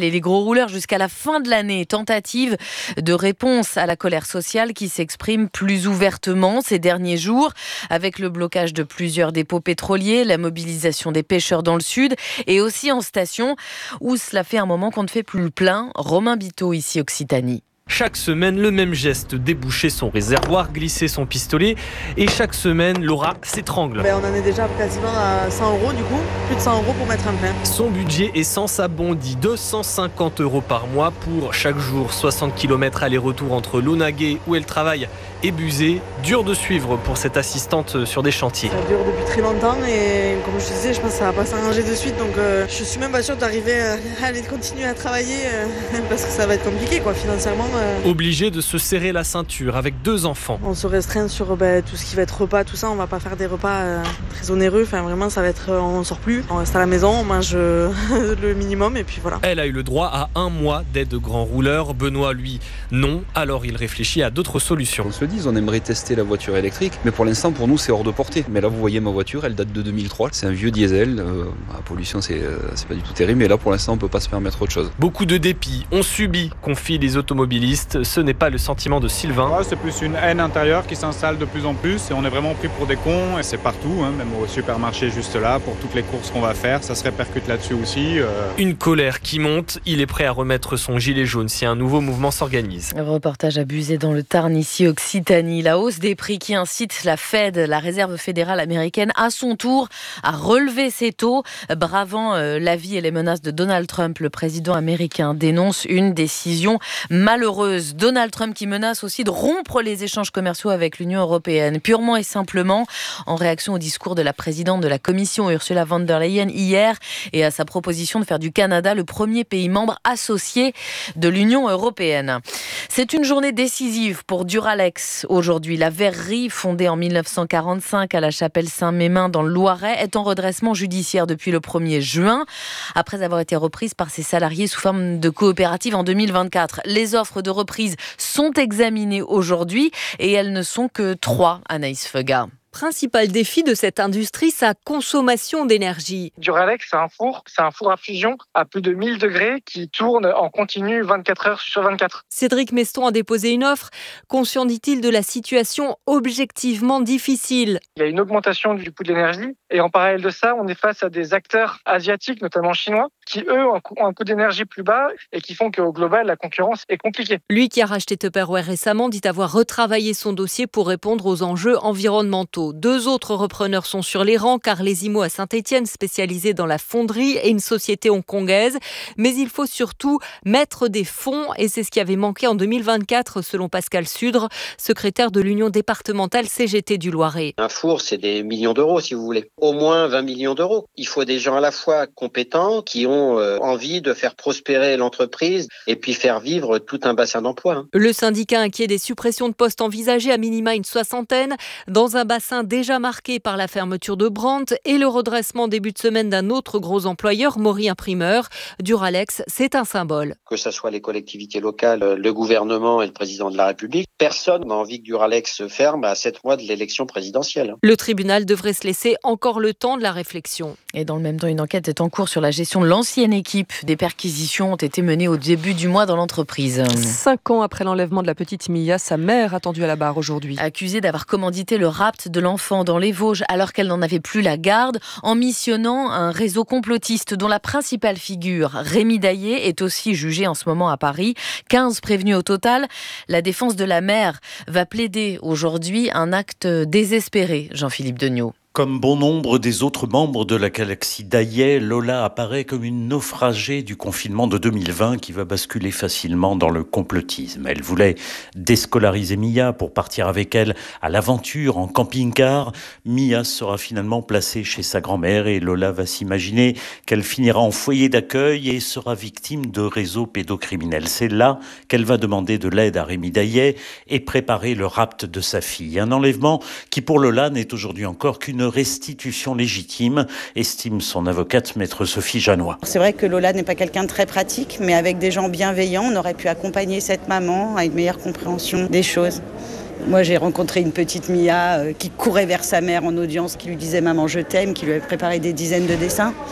et les gros rouleurs jusqu'à la fin de l'année. Tentative de réponse à la colère sociale qui s'exprime plus ouvertement ces derniers jours avec le blocage de plusieurs dépôts pétroliers, la mobilisation des pêcheurs dans le sud et aussi en station où cela fait un moment qu'on ne fait plus le plein. Romain Biteau, ici Occitanie. Chaque semaine, le même geste, déboucher son réservoir, glisser son pistolet. Et chaque semaine, Laura s'étrangle. Ben, on en est déjà quasiment à cent euros du coup. Plus de cent euros pour mettre un plein. Son budget essence a bondi. deux cent cinquante euros par mois pour chaque jour. soixante kilomètres aller-retour entre Launaguet, où elle travaille, et Buzet. Dur de suivre pour cette assistante sur des chantiers. Ça dure depuis très longtemps et comme je disais, je pense que ça va pas s'arranger de suite. Donc euh, je suis même pas sûre d'arriver à aller continuer à travailler euh, parce que ça va être compliqué quoi, financièrement. Euh... Obligé de se serrer la ceinture avec deux enfants. On se restreint sur bah, tout ce qui va être repas, tout ça. On va pas faire des repas euh, très onéreux. Enfin vraiment, ça va être, euh, on sort plus. On reste à la maison, on mange euh, le minimum et puis voilà. Elle a eu le droit à un mois d'aide grand rouleur. Benoît, lui, non. Alors il réfléchit à d'autres solutions. On se dit, on aimerait tester la voiture électrique, mais pour l'instant, pour nous, c'est hors de portée. Mais là, vous voyez ma voiture, elle date de deux mille trois. C'est un vieux diesel. Euh, la pollution, c'est, euh, c'est pas du tout terrible. Mais là, pour l'instant, on peut pas se permettre autre chose. Beaucoup de dépit ont subi, confient les automobilistes. Ce n'est pas le sentiment de Sylvain. Ouais, c'est plus une haine intérieure qui s'installe de plus en plus. Et on est vraiment pris pour des cons. Et c'est partout, hein, même au supermarché juste là, pour toutes les courses qu'on va faire. Ça se répercute là-dessus aussi. Euh... Une colère qui monte. Il est prêt à remettre son gilet jaune si un nouveau mouvement s'organise. Reportage abusé dans le Tarn, ici Occitanie. La hausse des prix qui incite la Fed, la réserve fédérale américaine, à son tour à relever ses taux. Bravant euh, l'avis et les menaces de Donald Trump, le président américain dénonce une décision malheureuse. Donald Trump qui menace aussi de rompre les échanges commerciaux avec l'Union européenne, purement et simplement en réaction au discours de la présidente de la Commission, Ursula von der Leyen, hier, et à sa proposition de faire du Canada le premier pays membre associé de l'Union européenne. C'est une journée décisive pour Duralex aujourd'hui. La verrerie, fondée en mille neuf cent quarante-cinq à la chapelle Saint-Mémin dans le Loiret, est en redressement judiciaire depuis le premier juin, après avoir été reprise par ses salariés sous forme de coopérative en deux mille vingt-quatre. Les offres de reprise sont examinées aujourd'hui et elles ne sont que trois, Anaïs Feuga. Principal défi de cette industrie, sa consommation d'énergie. Duralex, c'est un four, c'est un four à fusion à plus de mille degrés qui tourne en continu vingt-quatre heures sur vingt-quatre. Cédric Meston a déposé une offre, conscient, dit-il, de la situation objectivement difficile. Il y a une augmentation du coût de l'énergie et en parallèle de ça, on est face à des acteurs asiatiques, notamment chinois, qui eux ont un coût d'énergie plus bas et qui font qu'au global, la concurrence est compliquée. Lui qui a racheté Tupperware récemment dit avoir retravaillé son dossier pour répondre aux enjeux environnementaux. Deux autres repreneurs sont sur les rangs, Carlesimo à Saint-Étienne, spécialisé dans la fonderie, et une société hongkongaise. Mais il faut surtout mettre des fonds, et c'est ce qui avait manqué en deux mille vingt-quatre, selon Pascal Sudre, secrétaire de l'Union départementale C G T du Loiret. Un four, c'est des millions d'euros, si vous voulez. Au moins vingt millions d'euros. Il faut des gens à la fois compétents, qui ont euh, envie de faire prospérer l'entreprise, et puis faire vivre tout un bassin d'emploi. Hein. Le syndicat inquiet des suppressions de postes envisagées, à minima une soixantaine, dans un bassin déjà marqué par la fermeture de Brandt et le redressement début de semaine d'un autre gros employeur, Maury Imprimeur. Duralex, c'est un symbole. Que ce soit les collectivités locales, le gouvernement et le président de la République, personne n'a envie que Duralex se ferme à sept mois de l'élection présidentielle. Le tribunal devrait se laisser encore le temps de la réflexion. Et dans le même temps, une enquête est en cours sur la gestion de l'ancienne équipe. Des perquisitions ont été menées au début du mois dans l'entreprise. Cinq ans après l'enlèvement de la petite Mia, sa mère attendue à la barre aujourd'hui. Accusée d'avoir commandité le rapt de l'enfant dans les Vosges alors qu'elle n'en avait plus la garde, en missionnant un réseau complotiste dont la principale figure, Rémi Daillé, est aussi jugé en ce moment à Paris. quinze prévenus au total. La défense de la mère va plaider aujourd'hui un acte désespéré, Jean-Philippe Degnaud. Comme bon nombre des autres membres de la galaxie Daillet, Lola apparaît comme une naufragée du confinement de deux mille vingt qui va basculer facilement dans le complotisme. Elle voulait déscolariser Mia pour partir avec elle à l'aventure en camping-car. Mia sera finalement placée chez sa grand-mère et Lola va s'imaginer qu'elle finira en foyer d'accueil et sera victime de réseaux pédocriminels. C'est là qu'elle va demander de l'aide à Rémi Daillet et préparer le rapt de sa fille. Un enlèvement qui pour Lola n'est aujourd'hui encore qu'une restitution légitime, estime son avocate, maître Sophie Janois. C'est vrai que Lola n'est pas quelqu'un de très pratique, mais avec des gens bienveillants, on aurait pu accompagner cette maman à une meilleure compréhension des choses. Moi, j'ai rencontré une petite Mia qui courait vers sa mère en audience, qui lui disait « Maman, je t'aime », qui lui avait préparé des dizaines de dessins.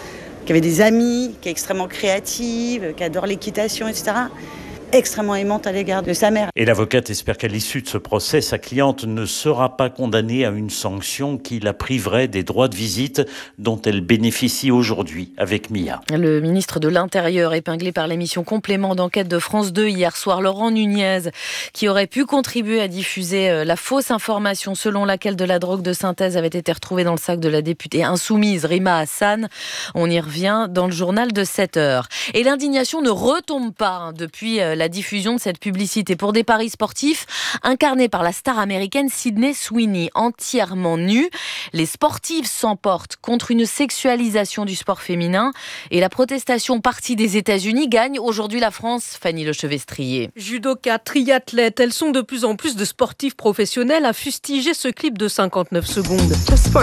qui avait des amis, qui est extrêmement créative, qui adore l'équitation, et cetera, extrêmement aimante à l'égard de sa mère. Et l'avocate espère qu'à l'issue de ce procès, sa cliente ne sera pas condamnée à une sanction qui la priverait des droits de visite dont elle bénéficie aujourd'hui avec Mia. Le ministre de l'Intérieur, épinglé par l'émission Complément d'enquête de France deux hier soir, Laurent Nunez, qui aurait pu contribuer à diffuser la fausse information selon laquelle de la drogue de synthèse avait été retrouvée dans le sac de la députée insoumise Rima Hassan. On y revient dans le journal de sept heures. Et l'indignation ne retombe pas hein, depuis la la diffusion de cette publicité pour des paris sportifs incarnés par la star américaine Sydney Sweeney, entièrement nue. Les sportifs s'emportent contre une sexualisation du sport féminin et la protestation partie des États-Unis gagne aujourd'hui la France. Fanny Lechevestrier. Judoka, triathlètes, elles sont de plus en plus de sportifs professionnels à fustiger ce clip de cinquante-neuf secondes.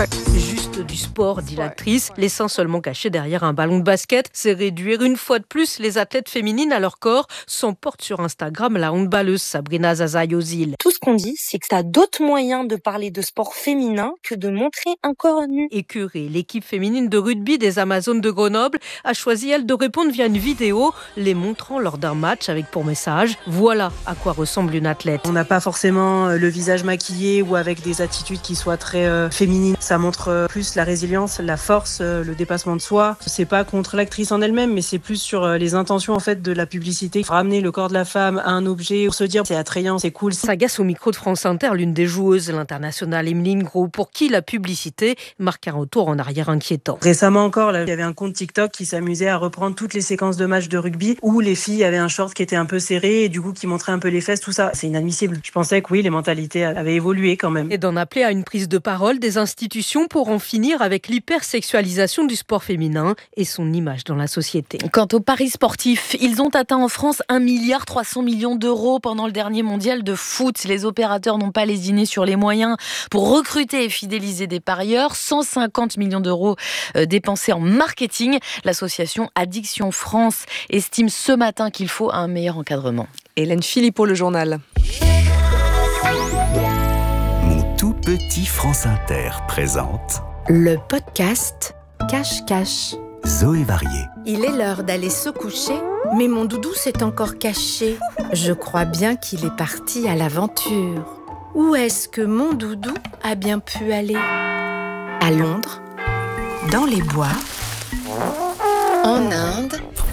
Juste du sport, dit l'actrice, laissant seulement caché derrière un ballon de basket. C'est réduire une fois de plus les athlètes féminines à leur corps, s'emporte sur Instagram la handballeuse Sabrina Zaza-Yozil. Tout ce qu'on dit, c'est que tu as d'autres moyens de parler de sport féminin que de montrer un corps nu. Écœurée, l'équipe féminine de rugby des Amazones de Grenoble a choisi, elle, de répondre via une vidéo, les montrant lors d'un match avec pour message « Voilà à quoi ressemble une athlète ». On n'a pas forcément le visage maquillé ou avec des attitudes qui soient très euh, féminines. Ça montre euh, plus la résilience, la force, euh, le dépassement de soi. C'est pas contre l'actrice en elle-même, mais c'est plus sur euh, les intentions en fait de la publicité. Ramener le corps de la femme à un objet pour se dire c'est attrayant, c'est cool. S'agace au micro de France Inter l'une des joueuses, l'internationale Emeline Gros, pour qui la publicité marque un retour en arrière inquiétant. Récemment encore, là, il y avait un compte TikTok qui s'amusait à reprendre toutes les séquences de matchs de rugby où les filles avaient un short qui était un peu serré et du coup qui montrait un peu les fesses, tout ça. C'est inadmissible. Je pensais que oui, les mentalités avaient évolué quand même. Et d'en appeler à une prise de parole des institutions pour en finir avec l'hypersexualisation du sport féminin et son image dans la société. Quant aux paris sportifs, ils ont atteint en France un milliard trois cents millions d'euros pendant le dernier mondial de foot. Les opérateurs n'ont pas lésiné sur les moyens pour recruter et fidéliser des parieurs. cent cinquante millions d'euros dépensés en marketing. L'association Addiction France estime ce matin qu'il faut un meilleur encadrement. Hélène Philippot, le journal. Mon tout petit France Inter présente le podcast Cache-Cache. Zoé Varié. Il est l'heure d'aller se coucher, mais mon doudou s'est encore caché. Je crois bien qu'il est parti à l'aventure. Où est-ce que mon doudou a bien pu aller ? À Londres, dans les bois, en Inde.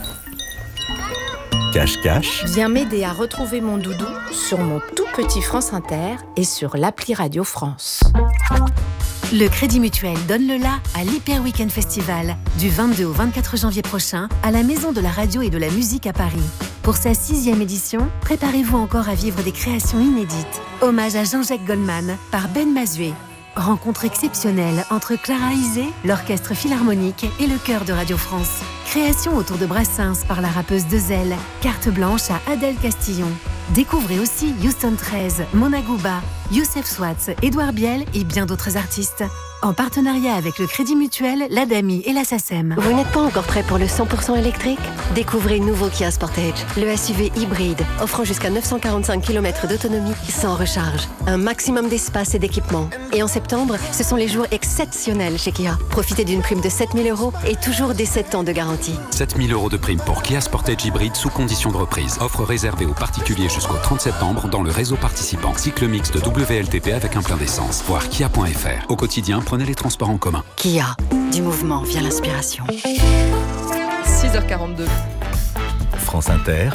Cache-Cache. Viens m'aider à retrouver mon doudou sur mon tout petit France Inter et sur l'appli Radio France. Le Crédit Mutuel donne le la à l'Hyper Weekend Festival du vingt-deux au vingt-quatre janvier prochain à la Maison de la Radio et de la Musique à Paris. Pour sa sixième édition, préparez-vous encore à vivre des créations inédites. Hommage à Jean-Jacques Goldman par Ben Mazué. Rencontre exceptionnelle entre Clara Isé, l'Orchestre Philharmonique et le Chœur de Radio France. Création autour de Brassens par la rappeuse Dezel. Carte blanche à Adèle Castillon. Découvrez aussi Houston treize, Mona Gouba, Youssef Swatz, Édouard Biel et bien d'autres artistes. En partenariat avec le Crédit Mutuel, l'Adami et la SACEM. Vous n'êtes pas encore prêt pour le cent pour cent électrique ? Découvrez le nouveau Kia Sportage, le S U V hybride, offrant jusqu'à neuf cent quarante-cinq kilomètres d'autonomie sans recharge. Un maximum d'espace et d'équipement. Et en septembre, ce sont les jours exceptionnels chez Kia. Profitez d'une prime de sept mille euros et toujours des sept ans de garantie. sept mille euros de prime pour Kia Sportage hybride sous condition de reprise. Offre réservée aux particuliers jusqu'au trente septembre dans le réseau participant. Cycle mix de W L T P avec un plein d'essence. Voir kia point f r. Au quotidien, prenez les transports en commun. Kia, du mouvement vient l'inspiration. six heures quarante-deux. France Inter,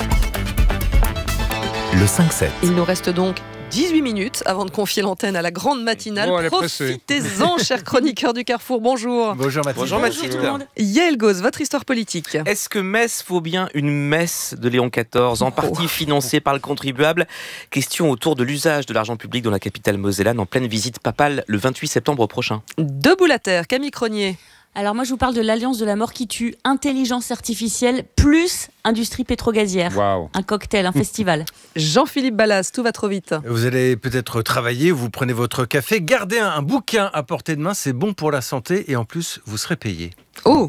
le cinq sept. Il nous reste donc dix-huit minutes avant de confier l'antenne à la grande matinale. Bon, profitez-en, chers chroniqueurs du Carrefour. Bonjour. Bonjour Mathilde. Bonjour Mathilde. Bonjour Yael Gauze, votre histoire politique. Est-ce que Metz vaut bien une messe de Léon quatorze, en partie oh. financée par le contribuable ? Question autour de l'usage de l'argent public dans la capitale mosellane en pleine visite papale le vingt-huit septembre prochain. Debout la terre, Camille Cronier. Alors moi je vous parle de l'alliance de la mort qui tue, intelligence artificielle plus industrie pétro-gazière. Wow. Un cocktail, un festival. Jean-Philippe Ballas, tout va trop vite. Vous allez peut-être travailler, vous prenez votre café, gardez un, un bouquin à portée de main, c'est bon pour la santé et en plus vous serez payé. Oh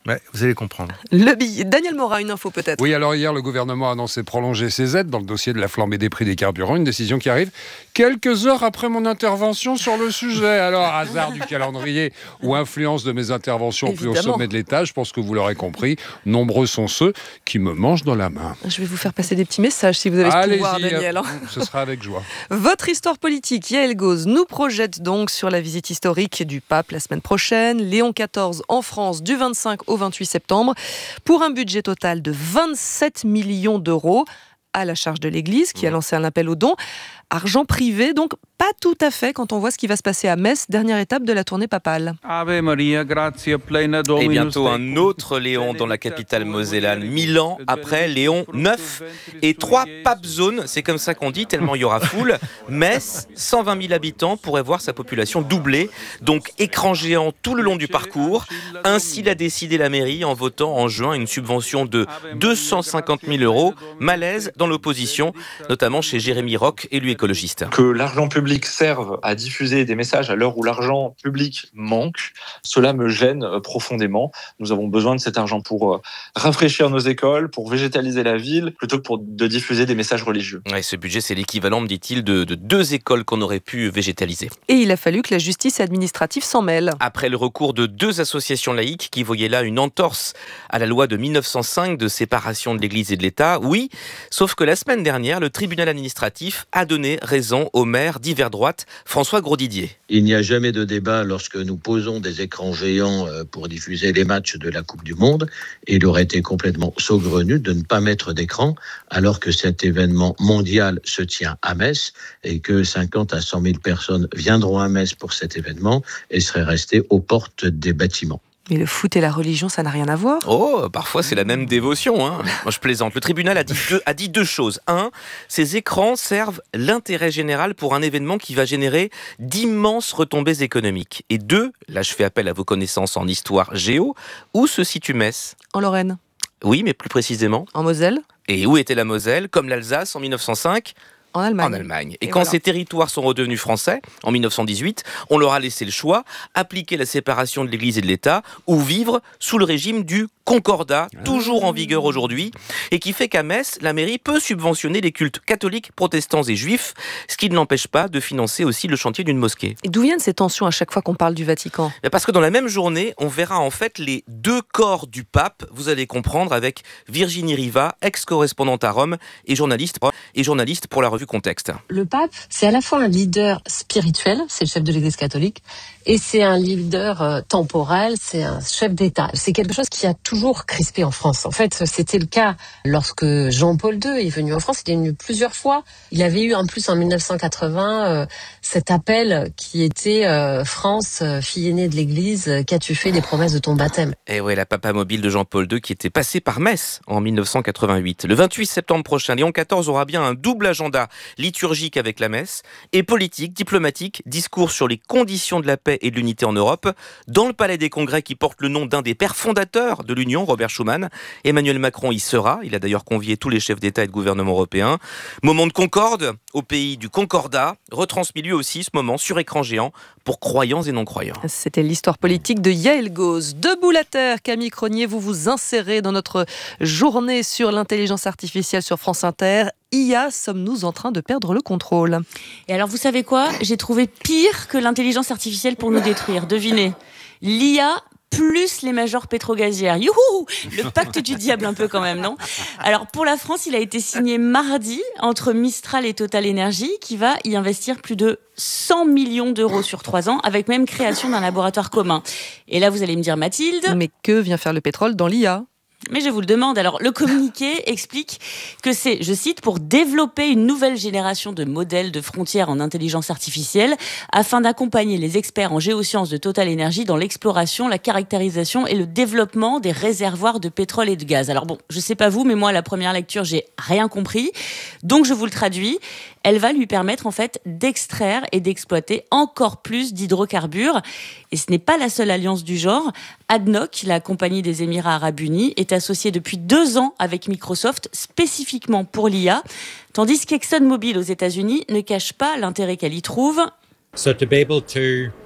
Ouais, vous allez comprendre. Le billet. Daniel Morin, une info peut-être. Oui, alors hier, le gouvernement a annoncé prolonger ses aides dans le dossier de la flambée des prix des carburants, une décision qui arrive quelques heures après mon intervention sur le sujet. Alors, hasard du calendrier ou influence de mes interventions plus au sommet de l'État, je pense que vous l'aurez compris, nombreux sont ceux qui me mangent dans la main. Je vais vous faire passer des petits messages si vous avez ce pouvoir, Daniel. Ce sera avec joie. Votre histoire politique, Yael Gauze, nous projette donc sur la visite historique du pape la semaine prochaine. Léon quatorze en France du vingt-cinq au vingt-huit septembre pour un budget total de vingt-sept millions d'euros à la charge de l'Église qui a lancé un appel aux dons. Argent privé, donc pas tout à fait quand on voit ce qui va se passer à Metz, dernière étape de la tournée papale. Ave Maria, gratia plena Dominus. Et bientôt un autre Léon dans la capitale mosellane, mille ans après Léon neuf. Et trois papes zones, c'est comme ça qu'on dit, tellement il y aura foule. Metz, cent vingt mille habitants, pourrait voir sa population doubler, donc écran géant tout le long du parcours. Ainsi l'a décidé la mairie en votant en juin une subvention de deux cent cinquante mille euros. Malaise dans l'opposition, notamment chez Jérémy Roch, élu écologiste. Que l'argent public serve à diffuser des messages à l'heure où l'argent public manque, cela me gêne profondément. Nous avons besoin de cet argent pour rafraîchir nos écoles, pour végétaliser la ville, plutôt que pour de diffuser des messages religieux. Ouais, ce budget, c'est l'équivalent, me dit-il, de, de deux écoles qu'on aurait pu végétaliser. Et il a fallu que la justice administrative s'en mêle. Après le recours de deux associations laïques qui voyaient là une entorse à la loi de mille neuf cent cinq de séparation de l'Église et de l'État, oui, sauf que la semaine dernière, le tribunal administratif a donné raison au maire d'hiver droite, François Grosdidier. Il n'y a jamais de débat lorsque nous posons des écrans géants pour diffuser les matchs de la Coupe du Monde. Et il aurait été complètement saugrenu de ne pas mettre d'écran alors que cet événement mondial se tient à Metz et que cinquante à cent mille personnes viendront à Metz pour cet événement et seraient restées aux portes des bâtiments. Mais le foot et la religion, ça n'a rien à voir. Oh, parfois c'est la même dévotion. Hein. Moi je plaisante. Le tribunal a dit, deux, a dit deux choses. Un, ces écrans servent l'intérêt général pour un événement qui va générer d'immenses retombées économiques. Et deux, là je fais appel à vos connaissances en histoire géo, où se situe Metz ? En Lorraine. Oui, mais plus précisément. En Moselle. Et où était la Moselle ? Comme l'Alsace en mille neuf cent cinq ? En Allemagne. En Allemagne. Et, Et quand voilà. ces territoires sont redevenus français, en mille neuf cent dix-huit, on leur a laissé le choix, appliquer la séparation de l'Église et de l'État, ou vivre sous le régime du Concordat, toujours en vigueur aujourd'hui, et qui fait qu'à Metz, la mairie peut subventionner les cultes catholiques, protestants et juifs, ce qui ne l'empêche pas de financer aussi le chantier d'une mosquée. Et d'où viennent ces tensions à chaque fois qu'on parle du Vatican ? Parce que dans la même journée, on verra en fait les deux corps du pape, vous allez comprendre, avec Virginie Riva, ex-correspondante à Rome et journaliste, et journaliste pour la revue Contexte. Le pape, c'est à la fois un leader spirituel, c'est le chef de l'Église catholique, et c'est un leader euh, temporel, c'est un chef d'État. C'est quelque chose qui a toujours crispé en France. En fait, c'était le cas lorsque Jean-Paul deux est venu en France. Il est venu plusieurs fois. Il avait eu en plus en mille neuf cent quatre-vingts euh, cet appel qui était euh, « France, fille aînée de l'Église, qu'as-tu fait des promesses de ton baptême ?» Et ouais, la papa mobile de Jean-Paul deux qui était passé par Metz en mille neuf cent quatre-vingt-huit. Le vingt-huit septembre prochain, Léon quatorze aura bien un double agenda liturgique avec la messe et politique, diplomatique, discours sur les conditions de la paix et de l'unité en Europe, dans le Palais des Congrès qui porte le nom d'un des pères fondateurs de l'Union, Robert Schuman. Emmanuel Macron y sera, il a d'ailleurs convié tous les chefs d'État et de gouvernement européens. Moment de concorde au pays du Concordat, retransmis lui aussi ce moment sur écran géant pour croyants et non-croyants. C'était l'histoire politique de Yael Gauze. Debout la terre, Camille Cronier, vous vous insérez dans notre journée sur l'intelligence artificielle sur France Inter. I A, sommes-nous en train de perdre le contrôle ? Et alors, vous savez quoi ? J'ai trouvé pire que l'intelligence artificielle pour nous détruire. Devinez. L'I A plus les majors pétrogazières. Youhou ! Le pacte du diable un peu quand même, non ? Alors, pour la France, il a été signé mardi entre Mistral et Total Energy qui va y investir plus de cent millions d'euros sur trois ans, avec même création d'un laboratoire commun. Et là, vous allez me dire, Mathilde... Mais que vient faire le pétrole dans l'I A ? Mais je vous le demande. Alors, le communiqué explique que c'est, je cite, pour développer une nouvelle génération de modèles de frontières en intelligence artificielle afin d'accompagner les experts en géosciences de Total Energy dans l'exploration, la caractérisation et le développement des réservoirs de pétrole et de gaz. Alors bon, je sais pas vous, mais moi, à la première lecture, j'ai rien compris. Donc, je vous le traduis. Elle va lui permettre, en fait, d'extraire et d'exploiter encore plus d'hydrocarbures. Et ce n'est pas la seule alliance du genre. A D N O C, la compagnie des Émirats Arabes Unis, est associée depuis deux ans avec Microsoft, spécifiquement pour l'I A, tandis qu'ExxonMobil aux États-Unis ne cache pas l'intérêt qu'elle y trouve. So to be able to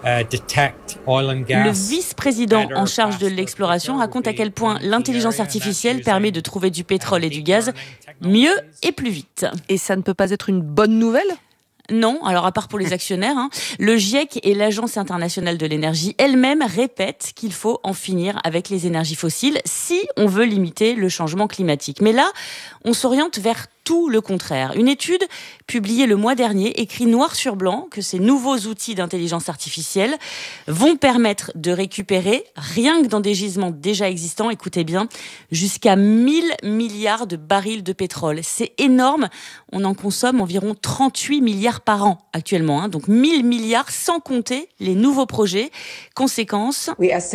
Le vice-président en charge de l'exploration raconte à quel point l'intelligence artificielle permet de trouver du pétrole et du gaz mieux et plus vite. Et ça ne peut pas être une bonne nouvelle ? Non, alors à part pour les actionnaires, hein, le GIEC et l'Agence internationale de l'énergie elle-même répètent qu'il faut en finir avec les énergies fossiles si on veut limiter le changement climatique. Mais là, on s'oriente vers tout le contraire. Une étude publiée le mois dernier écrit noir sur blanc que ces nouveaux outils d'intelligence artificielle vont permettre de récupérer, rien que dans des gisements déjà existants, écoutez bien, jusqu'à mille milliards de barils de pétrole. C'est énorme. On en consomme environ trente-huit milliards par an actuellement. Hein, donc mille milliards sans compter les nouveaux projets. Conséquence,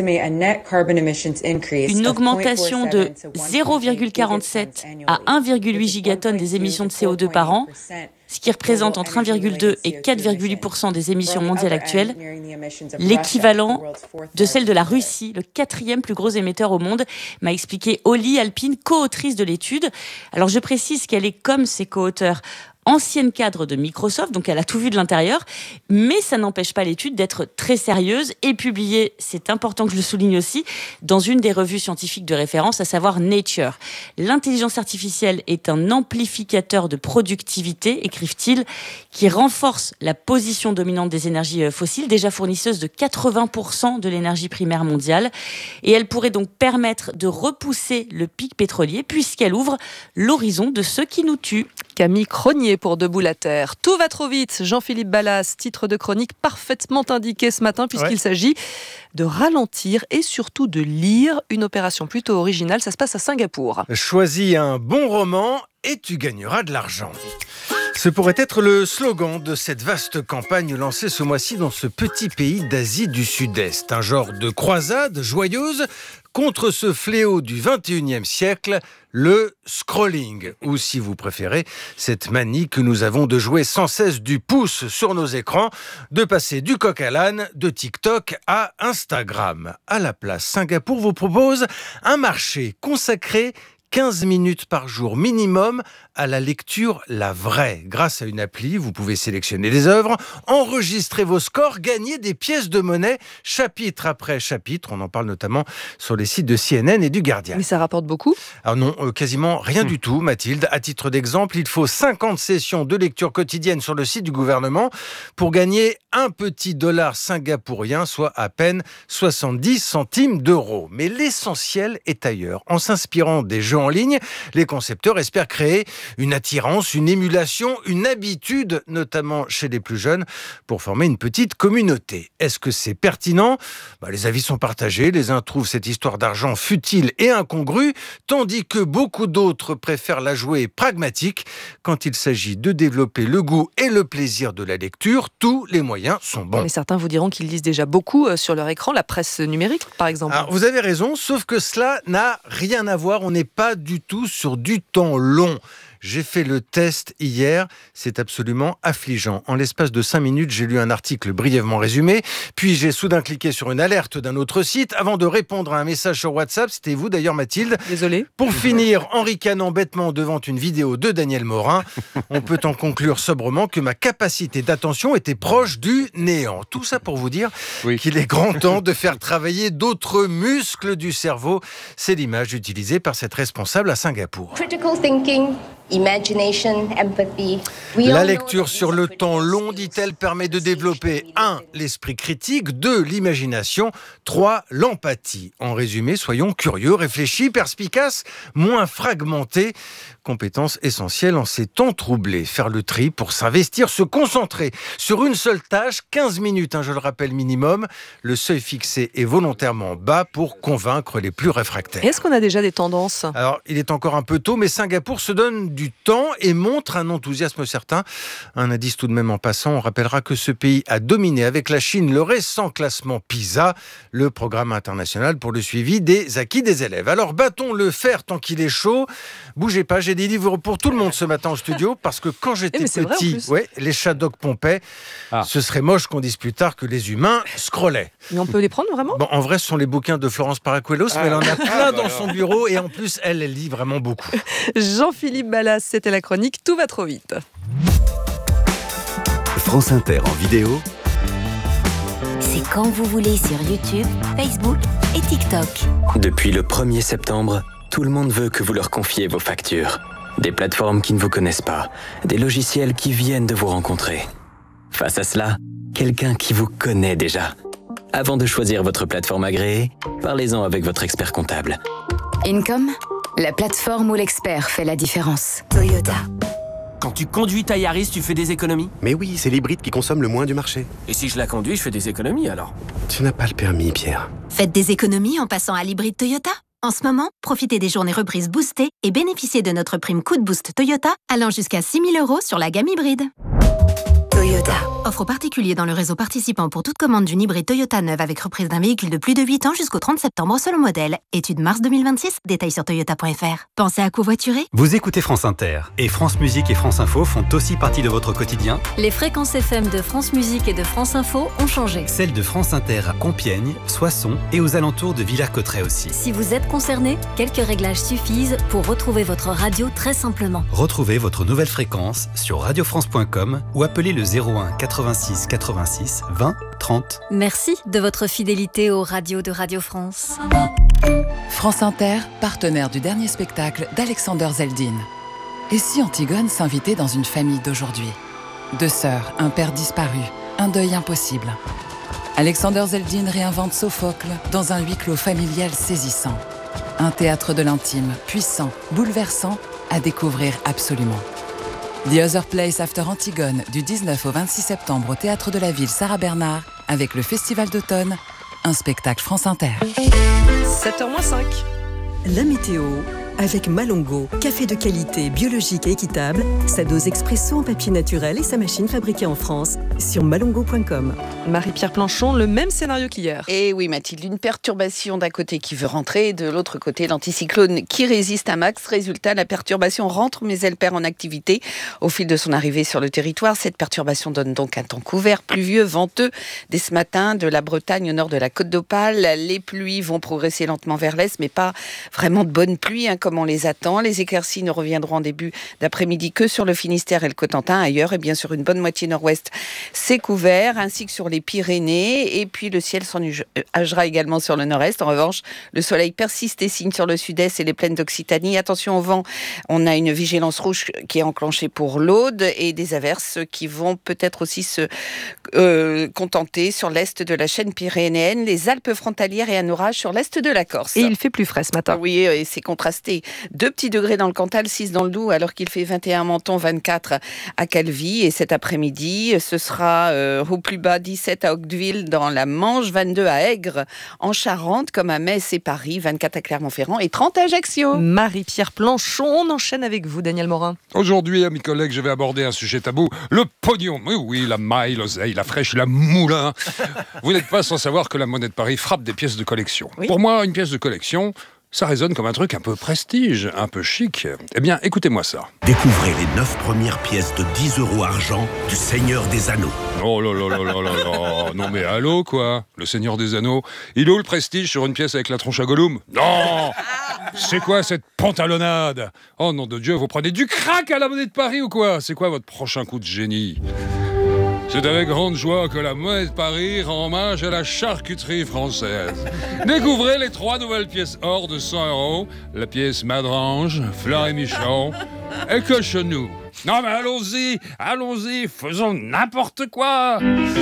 une augmentation de zéro virgule quarante-sept à un virgule huit gigatonnes des émissions de C O deux par an, ce qui représente entre un virgule deux et quatre virgule huit pour cent des émissions mondiales actuelles, l'équivalent de celle de la Russie, le quatrième plus gros émetteur au monde, m'a expliqué Holly Alpine, co-autrice de l'étude. Alors je précise qu'elle est comme ses co-auteurs ancienne cadre de Microsoft, donc elle a tout vu de l'intérieur, mais ça n'empêche pas l'étude d'être très sérieuse et publiée, c'est important que je le souligne aussi, dans une des revues scientifiques de référence, à savoir Nature. L'intelligence artificielle est un amplificateur de productivité, écrivent-ils, qui renforce la position dominante des énergies fossiles, déjà fournisseuse de quatre-vingts pour cent de l'énergie primaire mondiale, et elle pourrait donc permettre de repousser le pic pétrolier, puisqu'elle ouvre l'horizon de ceux qui nous tuent. Camille Cronier pour Debout la Terre. Tout va trop vite. Jean-Philippe Ballas, titre de chronique parfaitement indiqué ce matin puisqu'il ouais. s'agit de ralentir et surtout de lire. Une opération plutôt originale. Ça se passe à Singapour. Choisis un bon roman et tu gagneras de l'argent. Ce pourrait être le slogan de cette vaste campagne lancée ce mois-ci dans ce petit pays d'Asie du Sud-Est. Un genre de croisade joyeuse contre ce fléau du vingt et unième siècle, le scrolling, ou si vous préférez, cette manie que nous avons de jouer sans cesse du pouce sur nos écrans, de passer du coq à l'âne, de TikTok à Instagram. À la place, Singapour vous propose un marché consacré quinze minutes par jour minimum à la lecture La Vraie. Grâce à une appli, vous pouvez sélectionner des œuvres, enregistrer vos scores, gagner des pièces de monnaie, chapitre après chapitre. On en parle notamment sur les sites de C N N et du Guardian. Mais ça rapporte beaucoup ? Alors non, euh, quasiment rien mmh. du tout, Mathilde. À titre d'exemple, il faut cinquante sessions de lecture quotidienne sur le site du gouvernement pour gagner un petit dollar singapourien, soit à peine soixante-dix centimes d'euros. Mais l'essentiel est ailleurs. En s'inspirant des jeux en ligne, les concepteurs espèrent créer une attirance, une émulation, une habitude, notamment chez les plus jeunes, pour former une petite communauté. Est-ce que c'est pertinent ? Bah, les avis sont partagés. Les uns trouvent cette histoire d'argent futile et incongrue, tandis que beaucoup d'autres préfèrent la jouer pragmatique. Quand il s'agit de développer le goût et le plaisir de la lecture, tous les moyens sont bons. Mais certains vous diront qu'ils lisent déjà beaucoup sur leur écran, la presse numérique, par exemple. Alors, vous avez raison, sauf que cela n'a rien à voir. On n'est pas du tout sur du temps long. J'ai fait le test hier, c'est absolument affligeant. En l'espace de cinq minutes, j'ai lu un article brièvement résumé, puis j'ai soudain cliqué sur une alerte d'un autre site avant de répondre à un message sur WhatsApp. C'était vous d'ailleurs, Mathilde. Désolée. Pour finir en ricanant bêtement devant une vidéo de Daniel Morin, on peut en conclure sobrement que ma capacité d'attention était proche du néant. Tout ça pour vous dire oui. qu'il est grand temps de faire travailler d'autres muscles du cerveau. C'est l'image utilisée par cette responsable à Singapour. Critical thinking. Imagination, empathy. La lecture sur le temps long, dit-elle, permet de développer un l'esprit critique, deux l'imagination, trois l'empathie. En résumé, soyons curieux, réfléchis, perspicaces, moins fragmentés. Compétence essentielle en ces temps troublés. Faire le tri pour s'investir, se concentrer sur une seule tâche, quinze minutes, hein, je le rappelle, minimum. Le seuil fixé est volontairement bas pour convaincre les plus réfractaires. Est-ce qu'on a déjà des tendances ? Alors, il est encore un peu tôt, mais Singapour se donne du temps et montre un enthousiasme certain. Un indice tout de même en passant, on rappellera que ce pays a dominé avec la Chine le récent classement PISA, le programme international pour le suivi des acquis des élèves. Alors, battons le fer tant qu'il est chaud. Bougez pas, j'ai des livres pour tout le monde ce matin au studio, parce que quand j'étais eh petit, ouais, les Shadok pompaient. Ah. Ce serait moche qu'on dise plus tard que les humains scrollaient. Mais on peut les prendre vraiment ? Bon, en vrai, ce sont les bouquins de Florence Paracuelos, ah. mais elle en a plein dans son bureau, et en plus, elle, elle lit vraiment beaucoup. Jean-Philippe Ballas, c'était la chronique Tout va trop vite. France Inter en vidéo. c'est quand vous voulez sur YouTube, Facebook et TikTok. Depuis le premier septembre, tout le monde veut que vous leur confiez vos factures. Des plateformes qui ne vous connaissent pas, des logiciels qui viennent de vous rencontrer. Face à cela, quelqu'un qui vous connaît déjà. Avant de choisir votre plateforme agréée, parlez-en avec votre expert comptable. Income, la plateforme où l'expert fait la différence. Toyota. Quand tu conduis ta Yaris, tu fais des économies? Mais oui, c'est l'hybride qui consomme le moins du marché. Et si je la conduis, je fais des économies alors? Tu n'as pas le permis, Pierre. Faites des économies en passant à l'hybride Toyota. En ce moment, profitez des journées reprises boostées et bénéficiez de notre prime coup de boost Toyota allant jusqu'à six mille euros sur la gamme hybride. Toyota. Offre aux particuliers dans le réseau participant pour toute commande d'une hybride Toyota neuve avec reprise d'un véhicule de plus de huit ans jusqu'au trente septembre selon modèle. Étude mars deux mille vingt-six, détails sur toyota point f r. Pensez à covoiturer? Vous écoutez France Inter et France Musique et France Info font aussi partie de votre quotidien. Les fréquences F M de France Musique et de France Info ont changé. Celles de France Inter à Compiègne, Soissons et aux alentours de Villers-Cotterêts aussi. Si vous êtes concerné, quelques réglages suffisent pour retrouver votre radio très simplement. Retrouvez votre nouvelle fréquence sur radio france point com ou appelez le zéro un quatre-vingt-six quatre-vingt-six vingt trente. Merci de votre fidélité aux radios de Radio France. France Inter, partenaire du dernier spectacle d'Alexander Zeldin. Et si Antigone s'invitait dans une famille d'aujourd'hui? Deux sœurs, un père disparu, un deuil impossible. Alexander Zeldin réinvente Sophocle dans un huis clos familial saisissant. Un théâtre de l'intime, puissant, bouleversant, à découvrir absolument. The Other Place After Antigone, du dix-neuf au vingt-six septembre au Théâtre de la Ville Sarah Bernard, avec le Festival d'automne, un spectacle France Inter. sept heures moins cinq. La météo avec Malongo, café de qualité, biologique et équitable, sa dose expresso en papier naturel et sa machine fabriquée en France sur malongo point com. Marie-Pierre Planchon, le même scénario qu'hier. Et oui Mathilde, une perturbation d'un côté qui veut rentrer, de l'autre côté l'anticyclone qui résiste à max. Résultat, la perturbation rentre mais elle perd en activité au fil de son arrivée sur le territoire. Cette perturbation donne donc un temps couvert, pluvieux, venteux. Dès ce matin, de la Bretagne au nord de la Côte d'Opale, les pluies vont progresser lentement vers l'est, mais pas vraiment de bonnes pluies, hein, comme on les attend. Les éclaircies ne reviendront en début d'après-midi que sur le Finistère et le Cotentin. Ailleurs, et bien sûr une bonne moitié nord-ouest, c'est couvert, ainsi que sur les Pyrénées. Et puis le ciel s'ennuagera également sur le nord-est. En revanche, le soleil persiste et signe sur le sud-est et les plaines d'Occitanie. Attention au vent, on a une vigilance rouge qui est enclenchée pour l'Aude et des averses qui vont peut-être aussi se euh, contenter sur l'est de la chaîne pyrénéenne, les Alpes frontalières et un orage sur l'est de la Corse. Et il fait plus frais ce matin. Oui, et c'est contrasté. Deux petits degrés dans le Cantal, six dans le Doubs, alors qu'il fait vingt et un à Menton, vingt-quatre à Calvi. Et cet après-midi, ce sera euh, au plus bas dix-sept à Octeville dans la Manche, vingt-deux à Aigres en Charente, comme à Metz et Paris, vingt-quatre à Clermont-Ferrand et trente à Ajaccio. Marie-Pierre Planchon, on enchaîne avec vous, Daniel Morin. Aujourd'hui, amis collègues, je vais aborder un sujet tabou, le pognon. Oui, oui, la maille, l'oseille, la fraîche, la moulin. Vous n'êtes pas sans savoir que la monnaie de Paris frappe des pièces de collection. Oui. Pour moi, une pièce de collection, ça résonne comme un truc un peu prestige, un peu chic. Eh bien, écoutez-moi ça. Découvrez les neuf premières pièces de dix euros argent du Seigneur des Anneaux. Oh là là là là là là. Non mais allô, quoi. Le Seigneur des Anneaux. Il est où le prestige sur une pièce avec la tronche à Gollum? Non. C'est quoi cette pantalonnade? Oh nom de Dieu, vous prenez du crack à la monnaie de Paris ou quoi? C'est quoi votre prochain coup de génie? C'est avec grande joie que la monnaie de Paris rend hommage à la charcuterie française. Découvrez les trois nouvelles pièces or de cent euros. La pièce Madrange, Fleur et Michon et Cochonou. Non mais allons-y, allons-y, faisons n'importe quoi.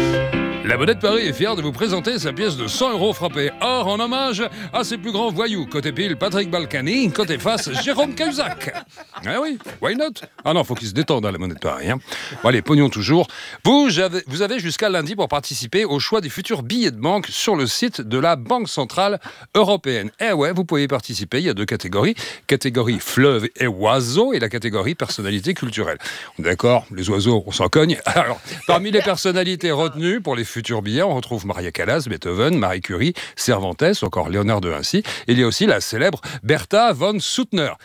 La monnaie de Paris est fière de vous présenter sa pièce de cent euros frappée or en hommage à ses plus grands voyous. Côté pile, Patrick Balkany, côté face, Jérôme Cahuzac. Eh oui, why not? Ah non, faut qu'il se détende à la monnaie de Paris. Hein. Bon allez, pognon toujours. Vous avez, vous avez jusqu'à lundi pour participer au choix des futurs billets de banque sur le site de la Banque Centrale Européenne. Eh ouais, vous pouvez y participer, il y a deux catégories. Catégorie fleuve et oiseaux et la catégorie personnalité culturelle. D'accord, les oiseaux, on s'en cogne. Alors, parmi les personnalités retenues pour les futurs billets, on retrouve Maria Callas, Beethoven, Marie Curie, Cervantes, encore Léonard de Vinci. Il y a aussi la célèbre Bertha von Suttner.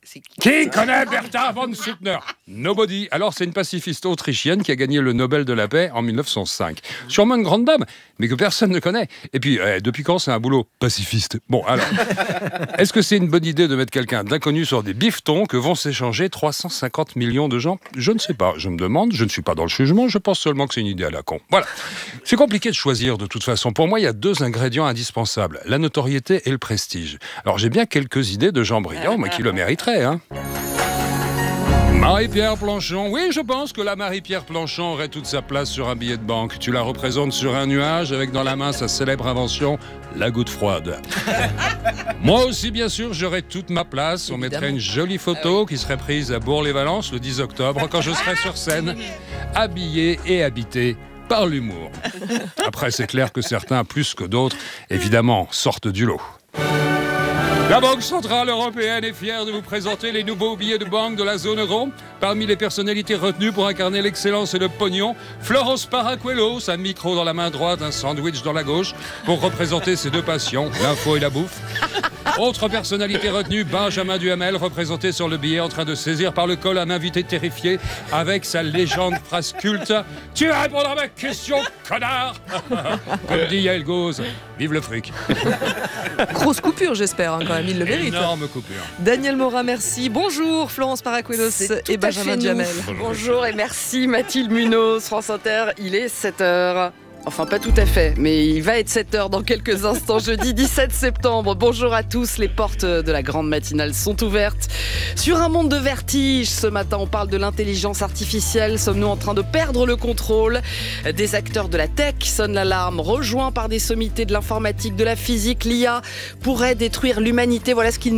Qui connaît Bertha von Suttner? Nobody. Alors, c'est une pacifiste autrichienne qui a gagné le Nobel de la paix en mille neuf cent cinq. Sûrement une grande dame, mais que personne ne connaît. Et puis, eh, depuis quand c'est un boulot pacifiste? Bon, alors, est-ce que c'est une bonne idée de mettre quelqu'un d'inconnu sur des bifetons que vont s'échanger trois cent cinquante millions de gens? Je ne sais pas. Je me demande. Je ne suis pas dans le jugement. Je pense seulement que c'est une idée à la con. Voilà. C'est compliqué de choisir, de toute façon. Pour moi, il y a deux ingrédients indispensables. La notoriété et le prestige. Alors, j'ai bien quelques idées de gens brillants, mais qui le mériteraient. Hein. Marie-Pierre Planchon. Oui, je pense que la Marie-Pierre Planchon aurait toute sa place sur un billet de banque. Tu la représentes sur un nuage avec dans la main sa célèbre invention, la goutte froide. Moi aussi, bien sûr, j'aurais toute ma place. On mettrait une jolie photo qui serait prise à Bourg-les-Valences le dix octobre quand je serais sur scène, habillé et habité par l'humour. Après, c'est clair que certains, plus que d'autres, évidemment, sortent du lot. La Banque Centrale Européenne est fière de vous présenter les nouveaux billets de banque de la zone euro. Parmi les personnalités retenues pour incarner l'excellence et le pognon, Florence Paracuelos, un micro dans la main droite, un sandwich dans la gauche, pour représenter ses deux passions, l'info et la bouffe. Autre personnalité retenue, Benjamin Duhamel, représenté sur le billet en train de saisir par le col un invité terrifié avec sa légende phrase culte « Tu répondras à ma question, connard !» Comme dit Yael Gauze, vive le fric. Grosse coupure, j'espère, hein, quand même, il le mérite. Énorme coupure. Daniel Morin, merci. Bonjour Florence Paracuelos et Benjamin Duhamel. Bonjour. Bonjour et merci Mathilde Munoz, France Inter, il est sept heures. Enfin, pas tout à fait, mais il va être sept heures dans quelques instants, jeudi dix-sept septembre. Bonjour à tous, les portes de la grande matinale sont ouvertes. Sur un monde de vertige, ce matin, on parle de l'intelligence artificielle. Sommes-nous en train de perdre le contrôle? Des acteurs de la tech sonnent l'alarme, rejoints par des sommités de l'informatique, de la physique. L'I A pourrait détruire l'humanité. Voilà ce qu'ils